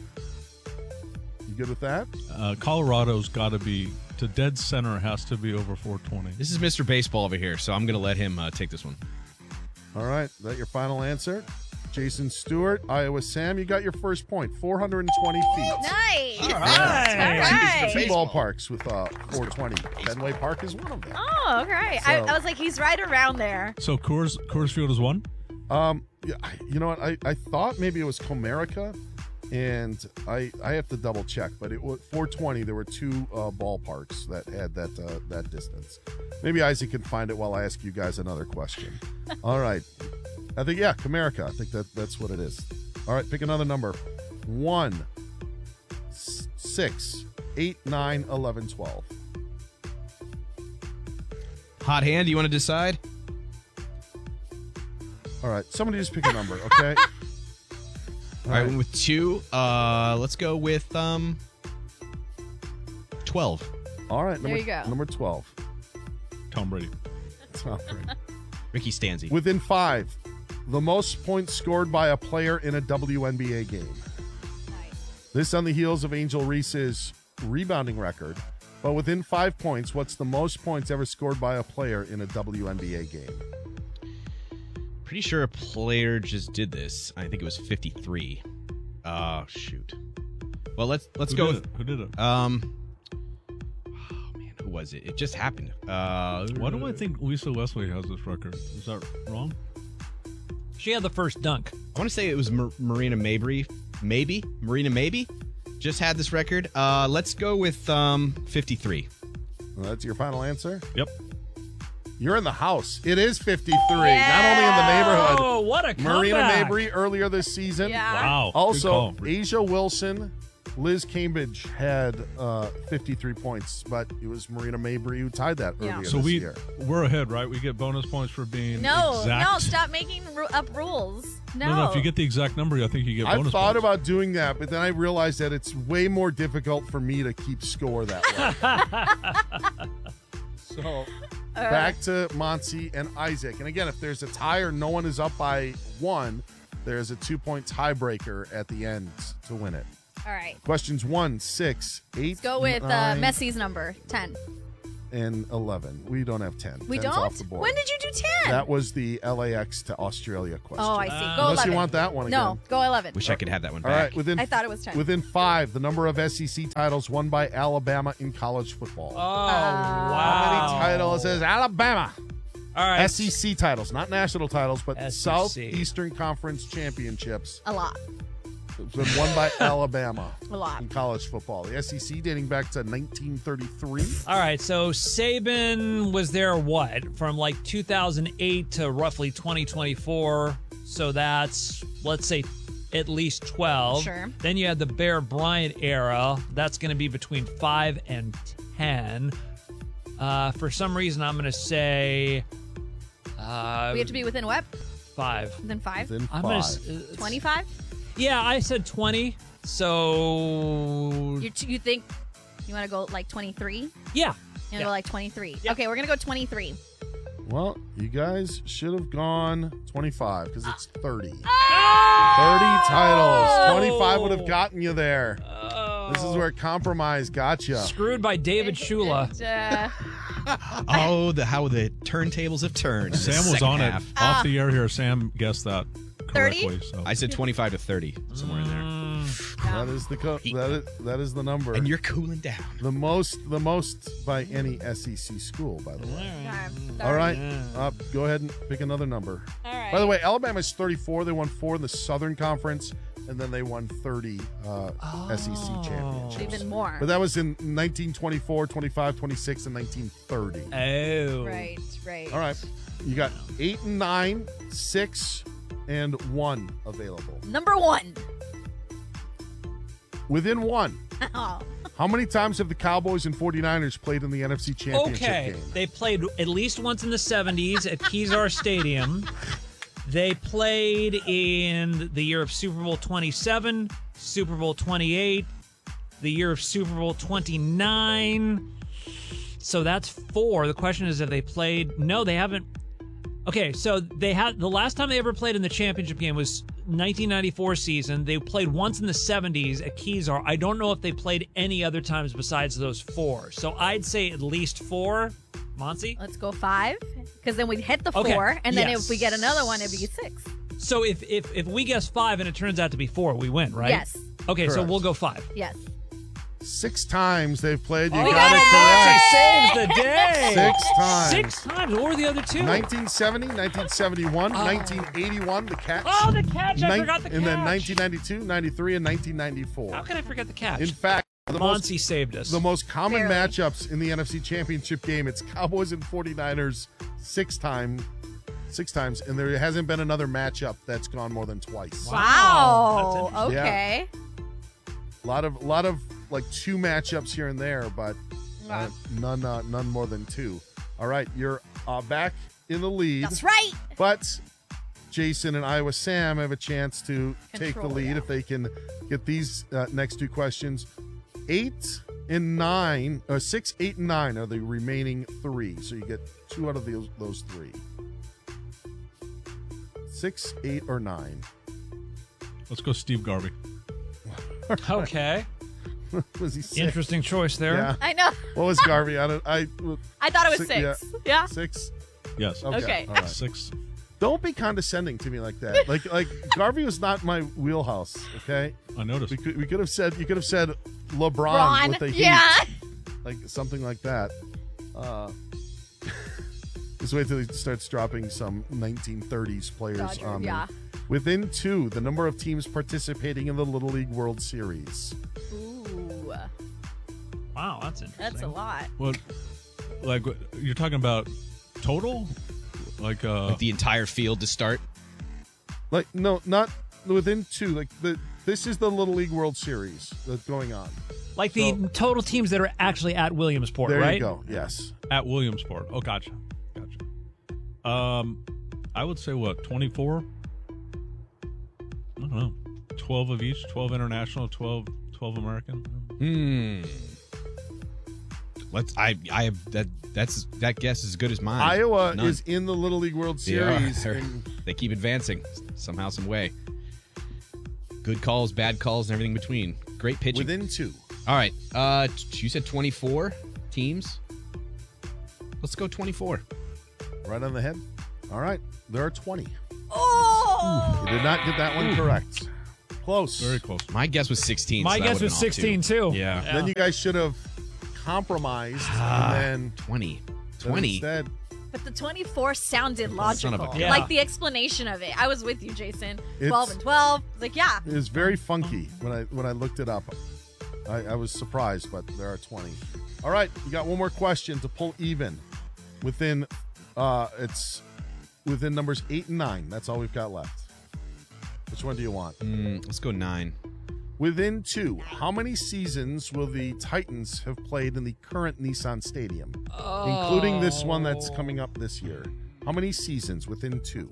[SPEAKER 4] You good with that?
[SPEAKER 6] Uh, Colorado's got to be to dead center. Has to be over four twenty.
[SPEAKER 21] This is Mister Baseball over here, so I'm going to let him uh, take this one.
[SPEAKER 4] All right. Is that your final answer? Jason Stewart, Iowa Sam, you got your first point, four hundred twenty feet.
[SPEAKER 5] Nice.
[SPEAKER 2] All right.
[SPEAKER 5] All right.
[SPEAKER 4] Two ballparks with uh, four twenty. Fenway Park is one of them.
[SPEAKER 5] Oh, okay. I,
[SPEAKER 4] So-
[SPEAKER 5] I was like, he's right around there.
[SPEAKER 6] So Coors Coors Field is one.
[SPEAKER 4] Um, yeah, I- you know what? I, I thought maybe it was Comerica, and I I have to double check. But it was four twenty. There were two uh, ballparks that had that uh, that distance. Maybe Isaac can find it while I ask you guys another question. All right, I think yeah, Comerica. I think that that's what it is. All right, pick another number. One, s- six, eight, nine, eleven, twelve.
[SPEAKER 21] Hot hand, do you want to decide?
[SPEAKER 4] All right, somebody just pick a number, okay?
[SPEAKER 21] All right, with two, uh, let's go with um, twelve.
[SPEAKER 4] All right,
[SPEAKER 5] There
[SPEAKER 4] number,
[SPEAKER 5] you go.
[SPEAKER 4] number twelve.
[SPEAKER 6] Tom Brady.
[SPEAKER 4] Tom Brady.
[SPEAKER 21] Ricky Stanzi.
[SPEAKER 4] Within five, the most points scored by a player in a W N B A game. This on the heels of Angel Reese's rebounding record. But within five points, what's the most points ever scored by a player in a W N B A game?
[SPEAKER 21] Pretty sure a player just did this. I think it was fifty-three. Uh, shoot. Well, let's let's
[SPEAKER 6] Who
[SPEAKER 21] go
[SPEAKER 6] did
[SPEAKER 21] with
[SPEAKER 6] it? Who did it?
[SPEAKER 21] Um. Oh man, who was it? It just happened. Uh,
[SPEAKER 6] Why do I think Lisa Leslie has this record? Is that wrong?
[SPEAKER 2] She had the first dunk.
[SPEAKER 21] I want to say it was Mar- Marina Mabry. Maybe Marina Maybe just had this record. Uh, let's go with um fifty-three.
[SPEAKER 4] Well, that's your final answer?
[SPEAKER 6] Yep.
[SPEAKER 4] You're in the house. It is fifty-three. Not only in the neighborhood.
[SPEAKER 2] Oh, what a
[SPEAKER 4] Marina
[SPEAKER 2] comeback.
[SPEAKER 4] Mabry earlier this season.
[SPEAKER 5] Yeah.
[SPEAKER 6] Wow. Good
[SPEAKER 4] Also,
[SPEAKER 6] call.
[SPEAKER 4] Asia Wilson Liz Cambridge had uh, fifty-three points, but it was Marina Mabry who tied that
[SPEAKER 5] Yeah.
[SPEAKER 4] earlier
[SPEAKER 6] So
[SPEAKER 4] this
[SPEAKER 6] we
[SPEAKER 4] year.
[SPEAKER 6] we're ahead, right? We get bonus points for being
[SPEAKER 5] No,
[SPEAKER 6] exact.
[SPEAKER 5] no, stop making ru- up rules. No.
[SPEAKER 6] No, no, if you get the exact number, I think you get
[SPEAKER 4] I
[SPEAKER 6] bonus
[SPEAKER 4] thought
[SPEAKER 6] points.
[SPEAKER 4] about doing that, but then I realized that it's way more difficult for me to keep score that way. So back to Monty and Isaac. And again, if there's a tie or no one is up by one, there's a two-point tiebreaker at the end to win it.
[SPEAKER 5] All right.
[SPEAKER 4] Questions one, six, eight,
[SPEAKER 5] Let's go with uh,
[SPEAKER 4] nine,
[SPEAKER 5] Messi's number, ten.
[SPEAKER 4] and eleven. We don't have ten.
[SPEAKER 5] We
[SPEAKER 4] ten's
[SPEAKER 5] don't?
[SPEAKER 4] Off the board.
[SPEAKER 5] When did you do ten?
[SPEAKER 4] That was the L A X to Australia question.
[SPEAKER 5] Oh, I see. Go
[SPEAKER 4] Unless
[SPEAKER 5] eleven.
[SPEAKER 4] you want that one
[SPEAKER 5] No,
[SPEAKER 4] again.
[SPEAKER 5] go eleven.
[SPEAKER 21] Wish I could have that one
[SPEAKER 4] All
[SPEAKER 21] back.
[SPEAKER 4] right, within
[SPEAKER 5] I thought it was ten.
[SPEAKER 4] Within five, the number of S E C titles won by Alabama in college football.
[SPEAKER 2] Oh, wow.
[SPEAKER 4] How many titles is Alabama?
[SPEAKER 2] All right.
[SPEAKER 4] S E C titles, not national titles, but
[SPEAKER 2] S E C.
[SPEAKER 4] Southeastern Conference championships.
[SPEAKER 5] A lot.
[SPEAKER 4] It's been won by Alabama
[SPEAKER 5] A lot.
[SPEAKER 4] in college football. The S E C dating back to nineteen thirty-three.
[SPEAKER 2] All right, so Saban was there what? From like two thousand eight to roughly twenty twenty-four. So that's, let's say, at least twelve.
[SPEAKER 5] Sure.
[SPEAKER 2] Then you had the Bear Bryant era. That's going to be between five and ten. Uh, for some reason, I'm going to say uh,
[SPEAKER 5] we have to be within what?
[SPEAKER 2] five.
[SPEAKER 5] Within five?
[SPEAKER 4] Within
[SPEAKER 2] I'm
[SPEAKER 4] five.
[SPEAKER 2] gonna, uh,
[SPEAKER 5] twenty-five?
[SPEAKER 2] Yeah, I said twenty. So
[SPEAKER 5] You you think you want to go like twenty-three?
[SPEAKER 2] yeah.
[SPEAKER 5] You want to
[SPEAKER 2] Yeah.
[SPEAKER 5] go like twenty-three? Okay, we're going to go twenty-three.
[SPEAKER 4] Well, you guys should have gone twenty-five because it's thirty.
[SPEAKER 5] Oh!
[SPEAKER 4] thirty titles. twenty-five would have gotten you there. This is where compromise got you.
[SPEAKER 2] Screwed by David Shula.
[SPEAKER 5] Uh,
[SPEAKER 21] Oh, the how the turntables have turned.
[SPEAKER 6] Sam was
[SPEAKER 21] Second
[SPEAKER 6] on
[SPEAKER 21] half.
[SPEAKER 6] it. Off the air here, Sam guessed that
[SPEAKER 5] thirty?
[SPEAKER 6] correctly. So.
[SPEAKER 21] I said twenty-five to thirty, somewhere in there.
[SPEAKER 4] That is the co- that is that is the number.
[SPEAKER 21] And you're cooling down.
[SPEAKER 4] The most the most by any S E C school, by the way.
[SPEAKER 5] okay,
[SPEAKER 4] All right,
[SPEAKER 2] Yeah.
[SPEAKER 4] uh, go ahead and pick another number.
[SPEAKER 5] All right.
[SPEAKER 4] By the way, Alabama's thirty-four. They won four in the Southern Conference, and then they won thirty uh, S E C championships.
[SPEAKER 5] Even more.
[SPEAKER 4] But that was in nineteen twenty-four, twenty-five, twenty-six, and nineteen thirty.
[SPEAKER 2] Oh.
[SPEAKER 5] Right, right.
[SPEAKER 4] All right, you got eight and nine, six and one available.
[SPEAKER 5] Number one.
[SPEAKER 4] Within one.
[SPEAKER 5] Oh.
[SPEAKER 4] How many times have the Cowboys and 49ers played in the N F C Championship
[SPEAKER 2] Okay,
[SPEAKER 4] game?
[SPEAKER 2] they played at least once in the seventies at Kezar Stadium. They played in the year of Super Bowl twenty-seven, Super Bowl twenty-eight, the year of Super Bowl twenty-nine. So that's four. The question is, have they played? No, they haven't. Okay, so they had the last time they ever played in the championship game was nineteen ninety-four season. They played once in the seventies at Kezar. I don't know if they played any other times besides those four. So I'd say at least four. Monty?
[SPEAKER 5] Let's go five, because then we'd hit the
[SPEAKER 2] Okay,
[SPEAKER 5] four, and then
[SPEAKER 2] yes.
[SPEAKER 5] if we get another one, it'd be six.
[SPEAKER 2] So if, if if we guess five and it turns out to be four, we win, right?
[SPEAKER 5] Yes.
[SPEAKER 2] Okay, so
[SPEAKER 4] Correct.
[SPEAKER 2] we'll go five.
[SPEAKER 5] Yes.
[SPEAKER 4] Six times they've played. You
[SPEAKER 2] Oh,
[SPEAKER 4] got it correct.
[SPEAKER 2] Monty saves the day.
[SPEAKER 4] Six times.
[SPEAKER 2] Six times. What were the other two?
[SPEAKER 4] nineteen seventy, nineteen seventy-one, nineteen eighty-one, the catch.
[SPEAKER 2] Oh, the catch. I
[SPEAKER 4] Nin-
[SPEAKER 2] forgot the catch.
[SPEAKER 4] And then nineteen ninety-two, ninety-three, and nineteen ninety-four.
[SPEAKER 2] How can I forget the catch?
[SPEAKER 4] In fact, the
[SPEAKER 2] Monty
[SPEAKER 4] most,
[SPEAKER 2] saved us.
[SPEAKER 4] the most common
[SPEAKER 5] Barely.
[SPEAKER 4] matchups in the N F C Championship game, it's Cowboys and 49ers six time, six times, and there hasn't been another matchup that's gone more than twice.
[SPEAKER 5] Wow.
[SPEAKER 2] That's
[SPEAKER 4] Yeah.
[SPEAKER 5] Okay.
[SPEAKER 4] A lot of, lot of like two matchups here and there, but uh, none, uh, none more than two. All right, you're uh, back in the lead.
[SPEAKER 5] That's right.
[SPEAKER 4] But Jason and Iowa Sam have a chance to take the
[SPEAKER 5] Control,
[SPEAKER 4] lead
[SPEAKER 5] yeah.
[SPEAKER 4] if they can get these uh, next two questions. Eight and nine, or six, eight, and nine are the remaining three. So you get two out of those, those three. Six, eight, or nine.
[SPEAKER 6] Let's go Steve Garvey.
[SPEAKER 2] Okay.
[SPEAKER 4] Was he six?
[SPEAKER 2] Interesting choice there.
[SPEAKER 4] Yeah.
[SPEAKER 5] I know.
[SPEAKER 4] What was Garvey? I don't. I.
[SPEAKER 5] I thought it was
[SPEAKER 4] Six-
[SPEAKER 5] six. Yeah.
[SPEAKER 4] Six.
[SPEAKER 6] Yes.
[SPEAKER 4] Okay.
[SPEAKER 5] Okay.
[SPEAKER 4] All right.
[SPEAKER 6] Six.
[SPEAKER 4] Don't be condescending to me like that. Like like Garvey was not my wheelhouse. Okay.
[SPEAKER 6] I noticed.
[SPEAKER 4] We could we could have said you could have said LeBron
[SPEAKER 5] Ron.
[SPEAKER 4] with the Heat.
[SPEAKER 5] Yeah.
[SPEAKER 4] Like something like that. Uh, just wait till he starts dropping some nineteen thirties players
[SPEAKER 5] Dodger,
[SPEAKER 4] on me.
[SPEAKER 5] yeah.
[SPEAKER 4] Within two, the number of teams participating in the Little League World Series.
[SPEAKER 5] Ooh.
[SPEAKER 2] Wow, that's interesting.
[SPEAKER 5] That's a lot.
[SPEAKER 6] What? Like what- you're talking about total? Like uh,
[SPEAKER 21] Like the entire field to start.
[SPEAKER 4] Like no, not within two. Like the This is the Little League World Series that's going on.
[SPEAKER 2] Like the
[SPEAKER 4] So-
[SPEAKER 2] total teams that are actually at Williamsport,
[SPEAKER 4] There
[SPEAKER 2] right?
[SPEAKER 4] you go. Yes.
[SPEAKER 6] At Williamsport. Oh, gotcha. Gotcha. Um, I would say what, twenty-four? I don't know. twelve of each, twelve international, twelve, twelve American.
[SPEAKER 21] Hmm. Let's. I. I. That. That's. That guess is as good as mine.
[SPEAKER 4] Iowa
[SPEAKER 21] None.
[SPEAKER 4] is in the Little League World
[SPEAKER 21] They are.
[SPEAKER 4] Series.
[SPEAKER 21] They're-
[SPEAKER 4] and
[SPEAKER 21] They keep advancing somehow, some way. Good calls, bad calls, and everything between. Great pitching.
[SPEAKER 4] Within two.
[SPEAKER 21] All right. Uh, t- you said twenty-four teams. Let's go twenty-four.
[SPEAKER 4] Right on the head. All right. There are twenty.
[SPEAKER 5] Oh!
[SPEAKER 4] You did not get that one correct. Close.
[SPEAKER 6] Very close.
[SPEAKER 21] My guess was sixteen.
[SPEAKER 2] My
[SPEAKER 21] so that
[SPEAKER 2] guess
[SPEAKER 21] would've
[SPEAKER 2] was
[SPEAKER 21] been off,
[SPEAKER 2] sixteen, too.
[SPEAKER 21] Yeah.
[SPEAKER 4] Then you guys should have compromised
[SPEAKER 21] Ah,
[SPEAKER 4] and then
[SPEAKER 21] twenty.
[SPEAKER 4] then
[SPEAKER 21] twenty.
[SPEAKER 4] Instead,
[SPEAKER 5] But the twenty-four sounded
[SPEAKER 21] Son
[SPEAKER 5] logical.
[SPEAKER 21] of a gun.
[SPEAKER 2] Yeah.
[SPEAKER 5] Like the explanation of it. I was with you, Jason.
[SPEAKER 4] It's-
[SPEAKER 5] twelve and twelve. It's like, yeah.
[SPEAKER 4] it was very funky when I when I looked it up. I, I was surprised, but there are twenty. All right, you got one more question to pull even. Within, uh, it's within numbers eight and nine. That's all we've got left. Which one do you want?
[SPEAKER 21] Mm, let's go nine.
[SPEAKER 4] Within two, how many seasons will the Titans have played in the current Nissan Stadium, including this one that's coming up this year? How many seasons within two?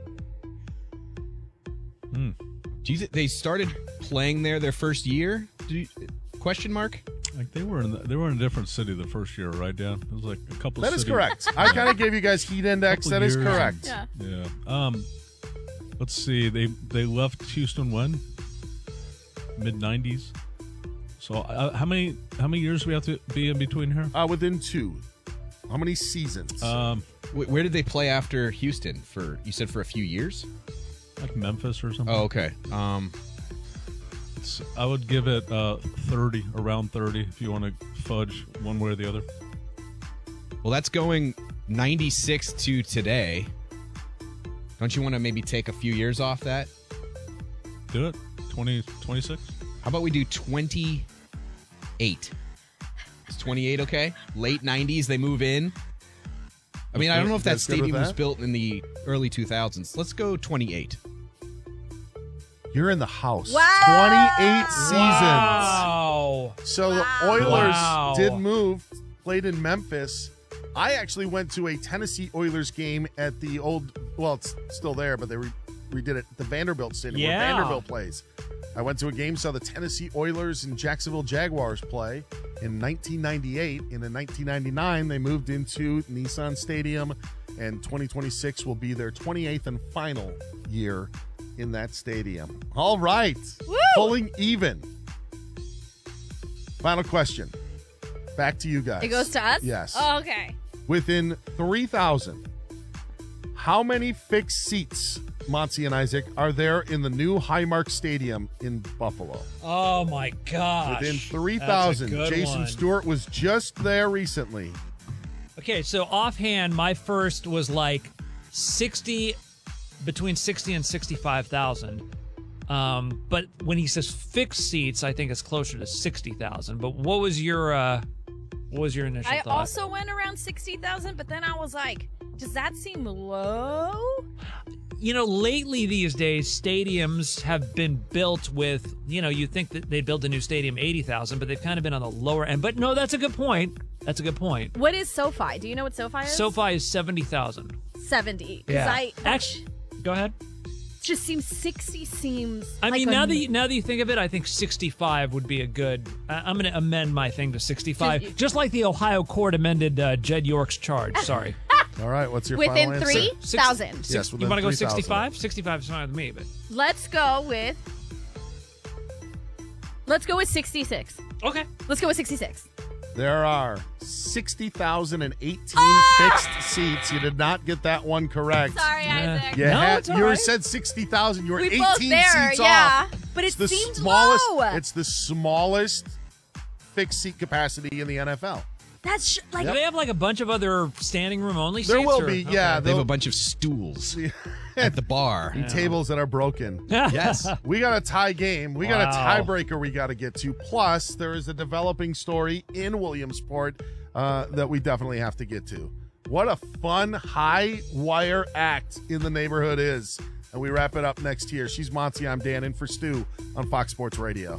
[SPEAKER 21] Do you think they started playing there their first year? Do you, question mark?
[SPEAKER 6] Like they were in the, they were in a different city the first year, right, Dan? It was like a couple.
[SPEAKER 4] That is
[SPEAKER 6] cities.
[SPEAKER 4] correct. I kind of gave you guys heat index.
[SPEAKER 6] Couple
[SPEAKER 4] That is
[SPEAKER 6] years.
[SPEAKER 4] correct.
[SPEAKER 5] Yeah.
[SPEAKER 6] Yeah. Um, let's see. They they left Houston when mid nineties. So uh, how many how many years do we have to be in between here?
[SPEAKER 4] Uh, within two. How many seasons?
[SPEAKER 6] Um,
[SPEAKER 21] Wh- Where did they play after Houston? For you said for a few years?
[SPEAKER 6] like Memphis or something.
[SPEAKER 21] Oh, okay. Um,
[SPEAKER 6] It's, I would give it uh thirty, around thirty, if you want to fudge one way or the other.
[SPEAKER 21] well, that's going ninety-six to today. Don't you want to maybe take a few years off that?
[SPEAKER 6] Do it. twenty, twenty-six.
[SPEAKER 21] How about we do twenty-eight? Is twenty-eight okay? Late nineties, they move in. I mean, I don't know if that
[SPEAKER 4] That's good with
[SPEAKER 21] stadium was
[SPEAKER 4] that?
[SPEAKER 21] built in the early two thousands. Let's go twenty-eight.
[SPEAKER 4] You're in the house.
[SPEAKER 5] Wow.
[SPEAKER 4] twenty-eight seasons.
[SPEAKER 2] Wow.
[SPEAKER 4] So
[SPEAKER 5] Wow.
[SPEAKER 4] the Oilers
[SPEAKER 2] Wow.
[SPEAKER 4] did move, played in Memphis. I actually went to a Tennessee Oilers game at the old, well, it's still there, but they re- redid it, the Vanderbilt Stadium
[SPEAKER 2] Yeah.
[SPEAKER 4] where Vanderbilt plays. I went to a game, saw the Tennessee Oilers and Jacksonville Jaguars play in nineteen ninety-eight. And in nineteen ninety-nine, they moved into Nissan Stadium, and twenty twenty-six will be their twenty-eighth and final year in that stadium. All right.
[SPEAKER 5] Woo!
[SPEAKER 4] Pulling even. Final question. Back to you guys.
[SPEAKER 5] It goes to us?
[SPEAKER 4] Yes.
[SPEAKER 5] Oh, okay.
[SPEAKER 4] Within three thousand, how many fixed seats, Monty and Isaac, are there in the new Highmark Stadium in Buffalo?
[SPEAKER 2] Oh my gosh.
[SPEAKER 4] Within three
[SPEAKER 2] That's a
[SPEAKER 4] thousand.
[SPEAKER 2] good
[SPEAKER 4] Jason
[SPEAKER 2] one.
[SPEAKER 4] Stewart was just there recently.
[SPEAKER 2] Okay, so offhand, my first was like sixty, between sixty and sixty-five thousand. Um, but when he says fixed seats, I think it's closer to sixty thousand. But what was your uh, what was your initial
[SPEAKER 5] I
[SPEAKER 2] thought?
[SPEAKER 5] also went around sixty thousand, but then I was like, does that seem low?
[SPEAKER 2] You know, lately these days, stadiums have been built with, you know, you think that they built a new stadium eighty thousand, but they've kind of been on the lower end. But no, that's a good point. That's a good point.
[SPEAKER 5] What is SoFi? Do you know what SoFi is?
[SPEAKER 2] SoFi is seventy thousand.
[SPEAKER 5] seventy. Because
[SPEAKER 2] Yeah.
[SPEAKER 5] I
[SPEAKER 2] Actually, go ahead.
[SPEAKER 5] just seems sixty seems.
[SPEAKER 2] I
[SPEAKER 5] like
[SPEAKER 2] mean,
[SPEAKER 5] a-
[SPEAKER 2] now that you, now that you think of it, I think sixty-five would be a good. I, I'm going to amend my thing to sixty-five,
[SPEAKER 5] Just-
[SPEAKER 2] just like the Ohio court amended uh, Jed York's charge. Sorry.
[SPEAKER 4] All right, what's your
[SPEAKER 5] Within
[SPEAKER 4] final answer?
[SPEAKER 5] three
[SPEAKER 2] Six-
[SPEAKER 5] thousand.
[SPEAKER 2] Six,
[SPEAKER 4] Yes,
[SPEAKER 2] you
[SPEAKER 4] within
[SPEAKER 2] want to go
[SPEAKER 4] three thousand.
[SPEAKER 2] sixty-five? sixty-five is fine with me, but
[SPEAKER 5] Let's go with. Let's go with sixty-six.
[SPEAKER 2] okay.
[SPEAKER 5] Let's go with sixty-six.
[SPEAKER 4] There are sixty thousand eighteen
[SPEAKER 5] Ah!
[SPEAKER 4] fixed seats. You did not get that one correct.
[SPEAKER 5] Sorry, Isaac.
[SPEAKER 4] You,
[SPEAKER 2] No,
[SPEAKER 4] had,
[SPEAKER 2] it's all
[SPEAKER 4] you
[SPEAKER 2] right.
[SPEAKER 4] said sixty thousand. You were
[SPEAKER 5] We
[SPEAKER 4] eighteen
[SPEAKER 5] both there,
[SPEAKER 4] seats
[SPEAKER 5] yeah.
[SPEAKER 4] off.
[SPEAKER 5] But it
[SPEAKER 4] It's the
[SPEAKER 5] seemed
[SPEAKER 4] smallest,
[SPEAKER 5] low.
[SPEAKER 4] It's the smallest fixed seat capacity in the N F L.
[SPEAKER 5] That's sh- like.
[SPEAKER 2] Do they have like a bunch of other standing room only
[SPEAKER 4] There
[SPEAKER 2] seats?
[SPEAKER 4] will
[SPEAKER 2] or-
[SPEAKER 4] be,
[SPEAKER 2] okay.
[SPEAKER 4] yeah.
[SPEAKER 21] They have
[SPEAKER 4] they'll-
[SPEAKER 21] a bunch of stools at the bar.
[SPEAKER 4] and tables that are broken.
[SPEAKER 21] Yes.
[SPEAKER 4] We got a tie game. We got a
[SPEAKER 2] Wow.
[SPEAKER 4] tiebreaker we got to get to. Plus, there is a developing story in Williamsport uh, that we definitely have to get to. what a fun high wire act In the Neighborhood is. And we wrap it up next year. She's Monty. I'm Dan, in for Stu on Fox Sports Radio.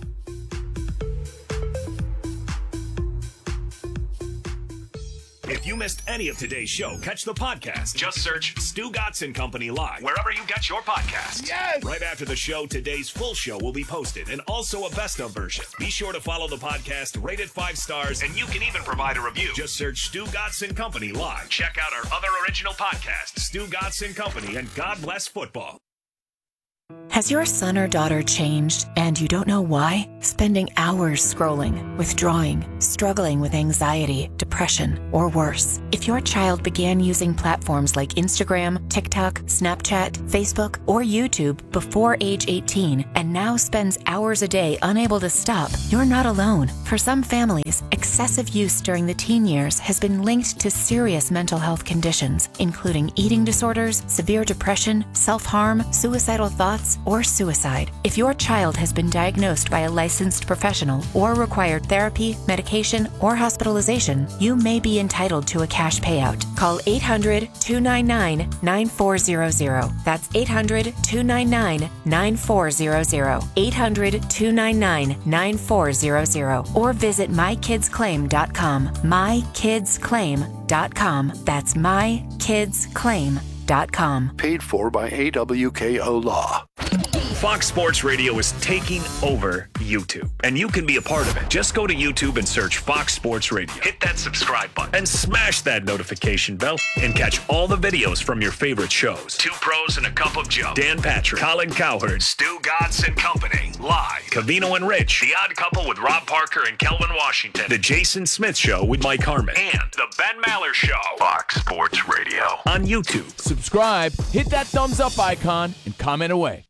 [SPEAKER 1] If you missed any of today's show, catch the podcast. Just search Stu Gatz and Company Live wherever you get your podcasts.
[SPEAKER 4] Yes!
[SPEAKER 1] Right after the show, today's full show will be posted, and also a best-of version. Be sure to follow the podcast, rate it five stars, and you can even provide a review. Just search Stu Gatz and Company Live. Check out our other original podcasts, Stu Gatz and Company, and God Bless Football.
[SPEAKER 7] Has your son or daughter changed and you don't know why? Spending hours scrolling, withdrawing, struggling with anxiety, depression, or worse. If your child began using platforms like Instagram, TikTok, Snapchat, Facebook, or YouTube before age eighteen and now spends hours a day unable to stop, you're not alone. For some families, excessive use during the teen years has been linked to serious mental health conditions, including eating disorders, severe depression, self-harm, suicidal thoughts, or suicide. If your child has been diagnosed by a licensed professional or required therapy, medication, or hospitalization, you may be entitled to a cash payout. Call eight hundred, two nine nine, nine four zero zero. That's eight hundred, two nine nine, nine four zero zero. eight hundred, two nine nine, nine four zero zero. Or visit my kids claim dot com. my kids claim dot com. That's my kids claim dot com.
[SPEAKER 22] Paid for by A W K O Law.
[SPEAKER 1] Fox Sports Radio is taking over YouTube, and you can be a part of it. Just go to YouTube and search Fox Sports Radio. Hit that subscribe button and smash that notification bell and catch all the videos from your favorite shows. Two Pros and a Cup of Joe. Dan Patrick, Colin Cowherd, Stu Gatz and Company. Live. Cavino and Rich. The Odd Couple with Rob Parker and Kelvin Washington. The Jason Smith Show with Mike Harmon. And The Ben Maller Show. Fox Sports Radio. On YouTube.
[SPEAKER 23] Subscribe, hit that thumbs up icon, and comment away.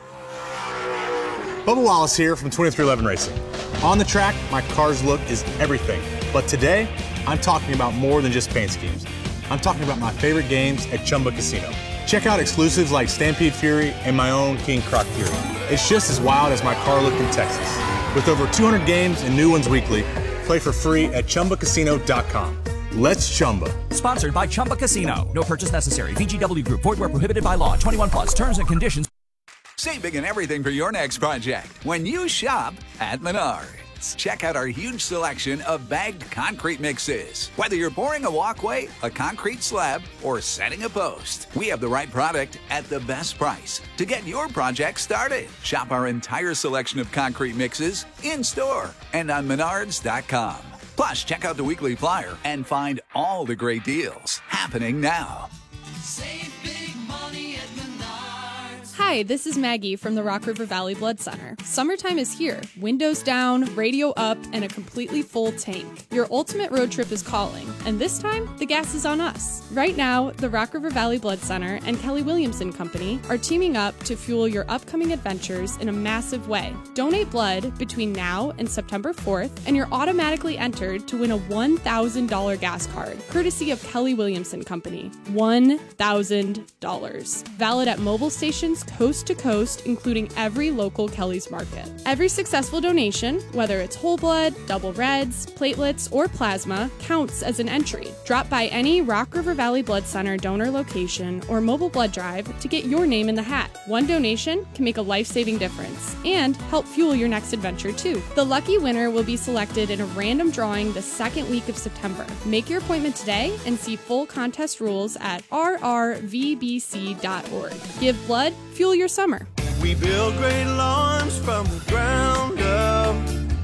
[SPEAKER 10] Bubba Wallace here from twenty-three eleven Racing. On the track, my car's look is everything. But today, I'm talking about more than just paint schemes. I'm talking about my favorite games at Chumba Casino. Check out exclusives like Stampede Fury and my own King Croc Fury. It's just as wild as my car look in Texas. With over two hundred games and new ones weekly, play for free at Chumba Casino dot com. Let's Chumba.
[SPEAKER 11] Sponsored by Chumba Casino. No purchase necessary. V G W Group. Void where prohibited by law. twenty-one plus. Terms and conditions.
[SPEAKER 24] Save big on everything for your next project when you shop at Menards. Check out our huge selection of bagged concrete mixes. Whether you're pouring a walkway, a concrete slab, or setting a post, we have the right product at the best price to get your project started. Shop our entire selection of concrete mixes in-store and on menards dot com. Plus, check out the weekly flyer and find all the great deals happening now.
[SPEAKER 17] Save big money at Menards.
[SPEAKER 25] Hi, this is Maggie from the Rock River Valley Blood Center. Summertime is here. Windows down, radio up, and a completely full tank. Your ultimate road trip is calling, and this time, the gas is on us. Right now, the Rock River Valley Blood Center and Kelly Williamson Company are teaming up to fuel your upcoming adventures in a massive way. Donate blood between now and September fourth, and you're automatically entered to win a one thousand dollars gas card, courtesy of Kelly Williamson Company. one thousand dollars. Valid at mobile stations coast to coast, including every local Kelly's Market. Every successful donation, whether it's whole blood, double reds, platelets, or plasma, counts as an entry. Drop by any Rock River Valley Blood Center donor location or mobile blood drive to get your name in the hat. One donation can make a life-saving difference and help fuel your next adventure too. The lucky winner will be selected in a random drawing the second week of September. Make your appointment today and see full contest rules at r r v b c dot org. Give blood, fuel your summer.
[SPEAKER 17] We build great lawns from the ground up.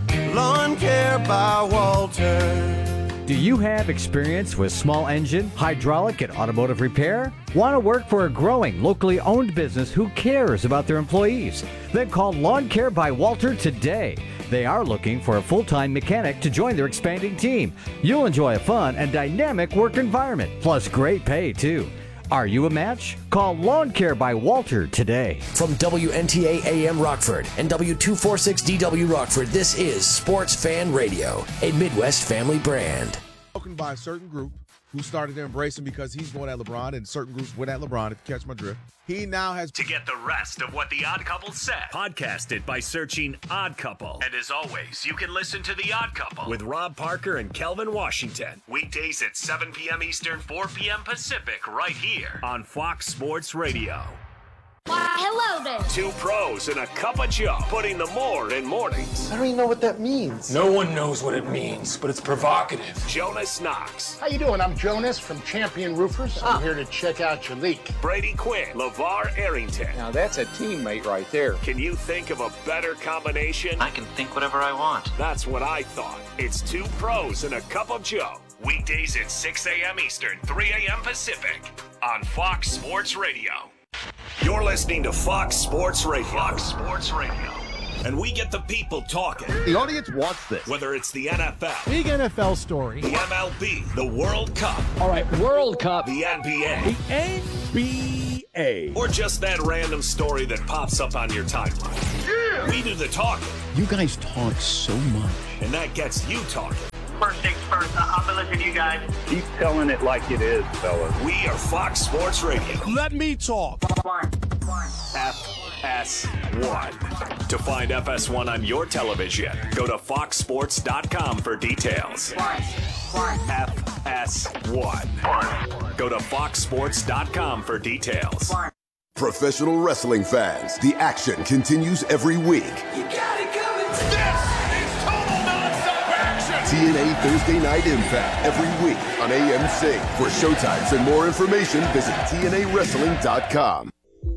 [SPEAKER 17] Lawn Care by Walter.
[SPEAKER 26] Do you have experience with small engine, hydraulic, and automotive repair? Want to work for a growing, locally owned business who cares about their employees? Then call Lawn Care by Walter today. They are looking for a full-time mechanic to join their expanding team. You'll enjoy a fun and dynamic work environment, plus great pay, too. Are you a match? Call Lawn Care by Walter today.
[SPEAKER 20] From W N T A A M Rockford and W two forty-six D W Rockford, this is Sports Fan Radio, a Midwest family brand.
[SPEAKER 4] Spoken by a certain group
[SPEAKER 3] who started to embrace him because he's going at LeBron, and certain groups went at LeBron, if you catch my drift. He now has...
[SPEAKER 1] To get the rest of what The Odd Couple said, podcast it by searching Odd Couple. And as always, you can listen to The Odd Couple with Rob Parker and Kelvin Washington. Weekdays at seven p.m. Eastern, four p.m. Pacific, right here on Fox Sports Radio.
[SPEAKER 8] Why, hello there.
[SPEAKER 1] Two pros and a cup of Joe, putting the more in mornings.
[SPEAKER 9] I don't even know what that means.
[SPEAKER 12] No one knows what it means, but it's provocative.
[SPEAKER 1] Jonas Knox.
[SPEAKER 9] How you doing? I'm Jonas from Champion Roofers. I'm here to check out your leak.
[SPEAKER 1] Brady Quinn. LeVar Arrington.
[SPEAKER 9] Now that's a teammate right there.
[SPEAKER 1] Can you think of a better combination?
[SPEAKER 13] I can think whatever I want.
[SPEAKER 1] That's what I thought. It's two pros and a cup of Joe. Weekdays at six a.m. Eastern, three a.m. Pacific on Fox Sports Radio. You're listening to Fox Sports Radio. Fox Sports Radio. And we get the people talking.
[SPEAKER 14] The audience wants this.
[SPEAKER 1] Whether it's the N F L.
[SPEAKER 14] Big N F L story.
[SPEAKER 1] The M L B. The World Cup.
[SPEAKER 14] All right, World Cup.
[SPEAKER 1] The N B A.
[SPEAKER 14] The N B A.
[SPEAKER 1] Or just that random story that pops up on your timeline. Yeah. We do the talking.
[SPEAKER 14] You guys talk so much.
[SPEAKER 1] And that gets you talking.
[SPEAKER 27] First things first, I'm gonna listen to you guys.
[SPEAKER 14] Keep telling it like it is, fellas.
[SPEAKER 1] We are Fox Sports Radio.
[SPEAKER 14] Let me talk.
[SPEAKER 1] F S one. To find F S one on your television, go to fox sports dot com for details. F S one. Go to fox sports dot com for details.
[SPEAKER 28] Professional wrestling fans, the action continues every week.
[SPEAKER 13] You got it coming. This is total non-stop action.
[SPEAKER 28] T N A Thursday Night Impact every week on A M C. For showtimes and more information, visit T N A wrestling dot com.